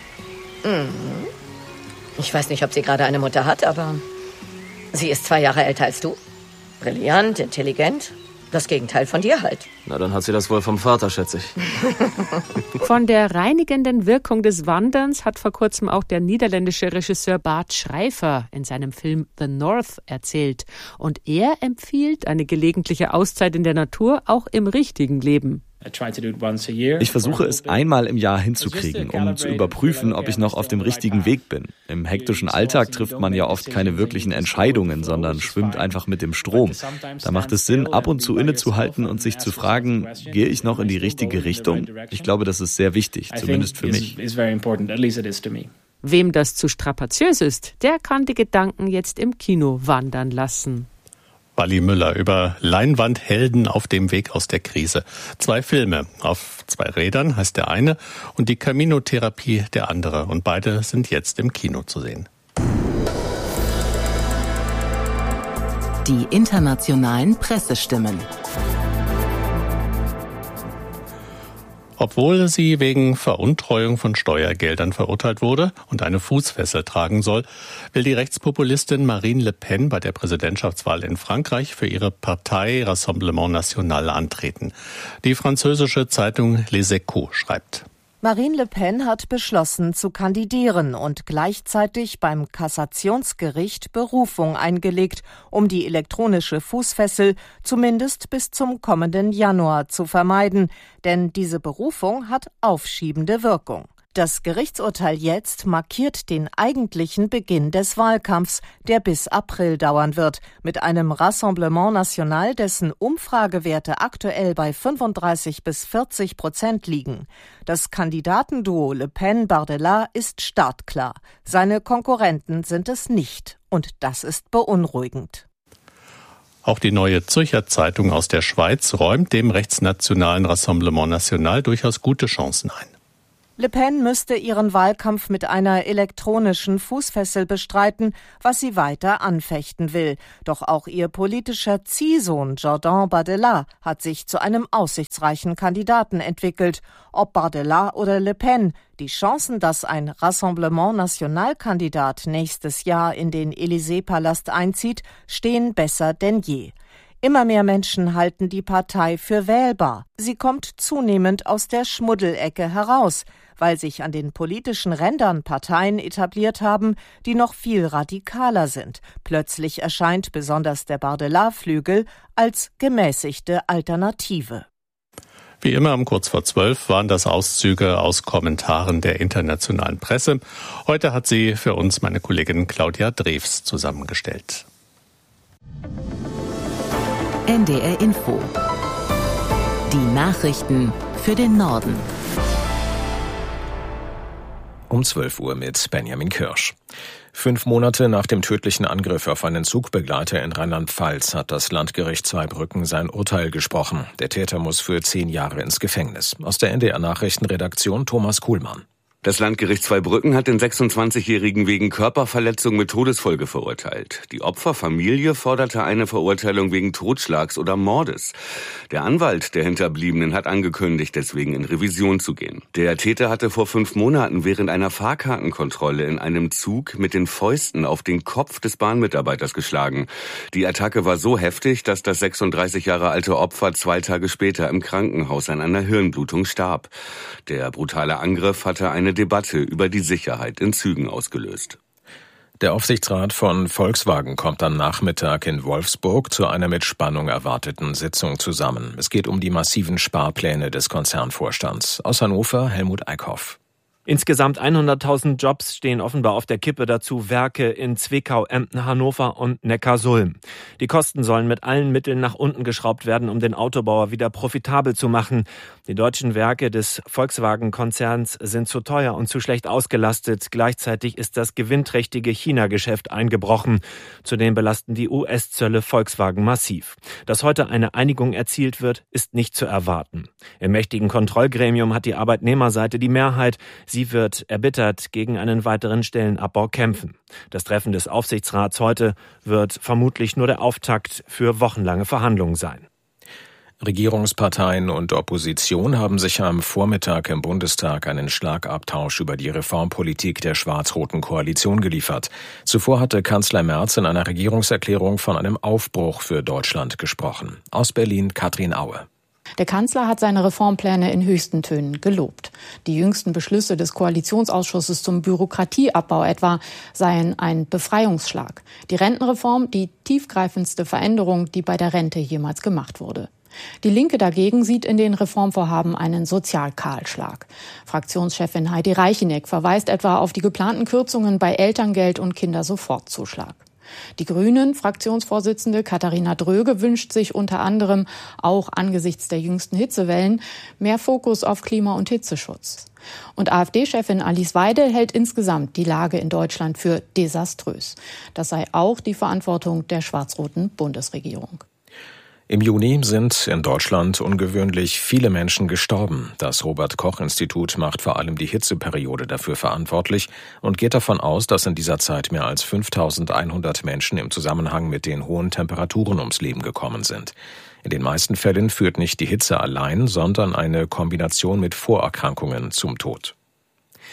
Ich weiß nicht, ob sie gerade eine Mutter hat, aber sie ist 2 Jahre älter als du. Brillant, intelligent. Das Gegenteil von dir halt. Na, dann hat sie das wohl vom Vater, schätze ich. Von der reinigenden Wirkung des Wanderns hat vor kurzem auch der niederländische Regisseur Bart Schrijver in seinem Film The North erzählt. Und er empfiehlt eine gelegentliche Auszeit in der Natur auch im richtigen Leben. Ich versuche es einmal im Jahr hinzukriegen, um zu überprüfen, ob ich noch auf dem richtigen Weg bin. Im hektischen Alltag trifft man ja oft keine wirklichen Entscheidungen, sondern schwimmt einfach mit dem Strom. Da macht es Sinn, ab und zu innezuhalten und sich zu fragen, gehe ich noch in die richtige Richtung? Ich glaube, das ist sehr wichtig, zumindest für mich. Wem das zu strapaziös ist, der kann die Gedanken jetzt im Kino wandern lassen. Wally Müller über Leinwandhelden auf dem Weg aus der Krise. 2 Filme auf 2 Rädern heißt der eine und die Camino-Therapie der andere. Und beide sind jetzt im Kino zu sehen. Die internationalen Pressestimmen. Obwohl sie wegen Veruntreuung von Steuergeldern verurteilt wurde und eine Fußfessel tragen soll, will die Rechtspopulistin Marine Le Pen bei der Präsidentschaftswahl in Frankreich für ihre Partei Rassemblement National antreten. Die französische Zeitung Les Echos schreibt: Marine Le Pen hat beschlossen zu kandidieren und gleichzeitig beim Kassationsgericht Berufung eingelegt, um die elektronische Fußfessel zumindest bis zum kommenden Januar zu vermeiden, denn diese Berufung hat aufschiebende Wirkung. Das Gerichtsurteil jetzt markiert den eigentlichen Beginn des Wahlkampfs, der bis April dauern wird, mit einem Rassemblement National, dessen Umfragewerte aktuell bei 35-40% liegen. Das Kandidatenduo Le Pen-Bardella ist startklar. Seine Konkurrenten sind es nicht. Und das ist beunruhigend. Auch die Neue Zürcher Zeitung aus der Schweiz räumt dem rechtsnationalen Rassemblement National durchaus gute Chancen ein. Le Pen müsste ihren Wahlkampf mit einer elektronischen Fußfessel bestreiten, was sie weiter anfechten will. Doch auch ihr politischer Ziehsohn Jordan Bardella hat sich zu einem aussichtsreichen Kandidaten entwickelt. Ob Bardella oder Le Pen, die Chancen, dass ein Rassemblement National-Kandidat nächstes Jahr in den Élysée-Palast einzieht, stehen besser denn je. Immer mehr Menschen halten die Partei für wählbar. Sie kommt zunehmend aus der Schmuddelecke heraus, weil sich an den politischen Rändern Parteien etabliert haben, die noch viel radikaler sind. Plötzlich erscheint besonders der Bardella-Flügel als gemäßigte Alternative. Wie immer um 11:45 waren das Auszüge aus Kommentaren der internationalen Presse. Heute hat sie für uns meine Kollegin Claudia Drews zusammengestellt. NDR Info. Die Nachrichten für den Norden. Um 12 Uhr mit Benjamin Kirsch. 5 Monate nach dem tödlichen Angriff auf einen Zugbegleiter in Rheinland-Pfalz hat das Landgericht Zweibrücken sein Urteil gesprochen. Der Täter muss für 10 Jahre ins Gefängnis. Aus der NDR-Nachrichtenredaktion Thomas Kuhlmann. Das Landgericht Zweibrücken hat den 26-Jährigen wegen Körperverletzung mit Todesfolge verurteilt. Die Opferfamilie forderte eine Verurteilung wegen Totschlags oder Mordes. Der Anwalt der Hinterbliebenen hat angekündigt, deswegen in Revision zu gehen. Der Täter hatte vor 5 Monaten während einer Fahrkartenkontrolle in einem Zug mit den Fäusten auf den Kopf des Bahnmitarbeiters geschlagen. Die Attacke war so heftig, dass das 36 Jahre alte Opfer 2 Tage später im Krankenhaus an einer Hirnblutung starb. Der brutale Angriff hatte eine Debatte über die Sicherheit in Zügen ausgelöst. Der Aufsichtsrat von Volkswagen kommt am Nachmittag in Wolfsburg zu einer mit Spannung erwarteten Sitzung zusammen. Es geht um die massiven Sparpläne des Konzernvorstands. Aus Hannover Helmut Eickhoff. Insgesamt 100.000 Jobs stehen offenbar auf der Kippe, dazu Werke in Zwickau, Emden, Hannover und Neckarsulm. Die Kosten sollen mit allen Mitteln nach unten geschraubt werden, um den Autobauer wieder profitabel zu machen. Die deutschen Werke des Volkswagen-Konzerns sind zu teuer und zu schlecht ausgelastet. Gleichzeitig ist das gewinnträchtige China-Geschäft eingebrochen. Zudem belasten die US-Zölle Volkswagen massiv. Dass heute eine Einigung erzielt wird, ist nicht zu erwarten. Im mächtigen Kontrollgremium hat die Arbeitnehmerseite die Mehrheit. Sie wird erbittert gegen einen weiteren Stellenabbau kämpfen. Das Treffen des Aufsichtsrats heute wird vermutlich nur der Auftakt für wochenlange Verhandlungen sein. Regierungsparteien und Opposition haben sich am Vormittag im Bundestag einen Schlagabtausch über die Reformpolitik der schwarz-roten Koalition geliefert. Zuvor hatte Kanzler Merz in einer Regierungserklärung von einem Aufbruch für Deutschland gesprochen. Aus Berlin Katrin Aue. Der Kanzler hat seine Reformpläne in höchsten Tönen gelobt. Die jüngsten Beschlüsse des Koalitionsausschusses zum Bürokratieabbau etwa seien ein Befreiungsschlag. Die Rentenreform die tiefgreifendste Veränderung, die bei der Rente jemals gemacht wurde. Die Linke dagegen sieht in den Reformvorhaben einen Sozialkahlschlag. Fraktionschefin Heidi Reicheneck verweist etwa auf die geplanten Kürzungen bei Elterngeld und Kindersofortzuschlag. Die Grünen-Fraktionsvorsitzende Katharina Dröge wünscht sich unter anderem, auch angesichts der jüngsten Hitzewellen, mehr Fokus auf Klima- und Hitzeschutz. Und AfD-Chefin Alice Weidel hält insgesamt die Lage in Deutschland für desaströs. Das sei auch die Verantwortung der schwarz-roten Bundesregierung. Im Juni sind in Deutschland ungewöhnlich viele Menschen gestorben. Das Robert-Koch-Institut macht vor allem die Hitzeperiode dafür verantwortlich und geht davon aus, dass in dieser Zeit mehr als 5.100 Menschen im Zusammenhang mit den hohen Temperaturen ums Leben gekommen sind. In den meisten Fällen führt nicht die Hitze allein, sondern eine Kombination mit Vorerkrankungen zum Tod.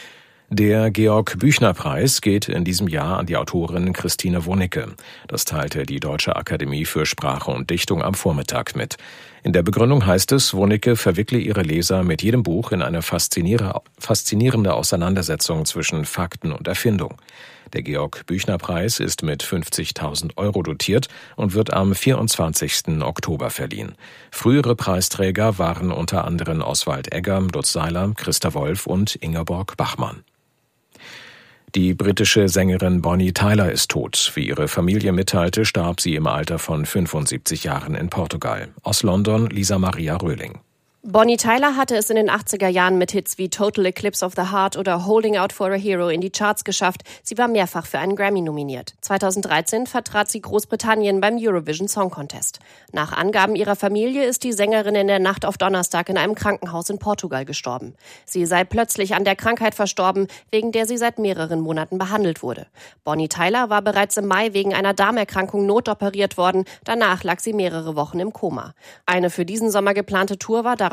Der Georg-Büchner-Preis geht in diesem Jahr an die Autorin Christine Wonicke. Das teilte die Deutsche Akademie für Sprache und Dichtung am Vormittag mit. In der Begründung heißt es, Wonicke verwickle ihre Leser mit jedem Buch in eine faszinierende Auseinandersetzung zwischen Fakten und Erfindung. Der Georg-Büchner-Preis ist mit 50.000 € dotiert und wird am 24. Oktober verliehen. Frühere Preisträger waren unter anderem Oswald Egger, Lutz Seiler, Christa Wolf und Ingeborg Bachmann. Die britische Sängerin Bonnie Tyler ist tot. Wie ihre Familie mitteilte, starb sie im Alter von 75 Jahren in Portugal. Aus London Lisa Maria Röhling. Bonnie Tyler hatte es in den 80er Jahren mit Hits wie Total Eclipse of the Heart oder Holding Out for a Hero in die Charts geschafft. Sie war mehrfach für einen Grammy nominiert. 2013 vertrat sie Großbritannien beim Eurovision Song Contest. Nach Angaben ihrer Familie ist die Sängerin in der Nacht auf Donnerstag in einem Krankenhaus in Portugal gestorben. Sie sei plötzlich an der Krankheit verstorben, wegen der sie seit mehreren Monaten behandelt wurde. Bonnie Tyler war bereits im Mai wegen einer Darmerkrankung notoperiert worden. Danach lag sie mehrere Wochen im Koma. Eine für diesen Sommer geplante Tour war darauf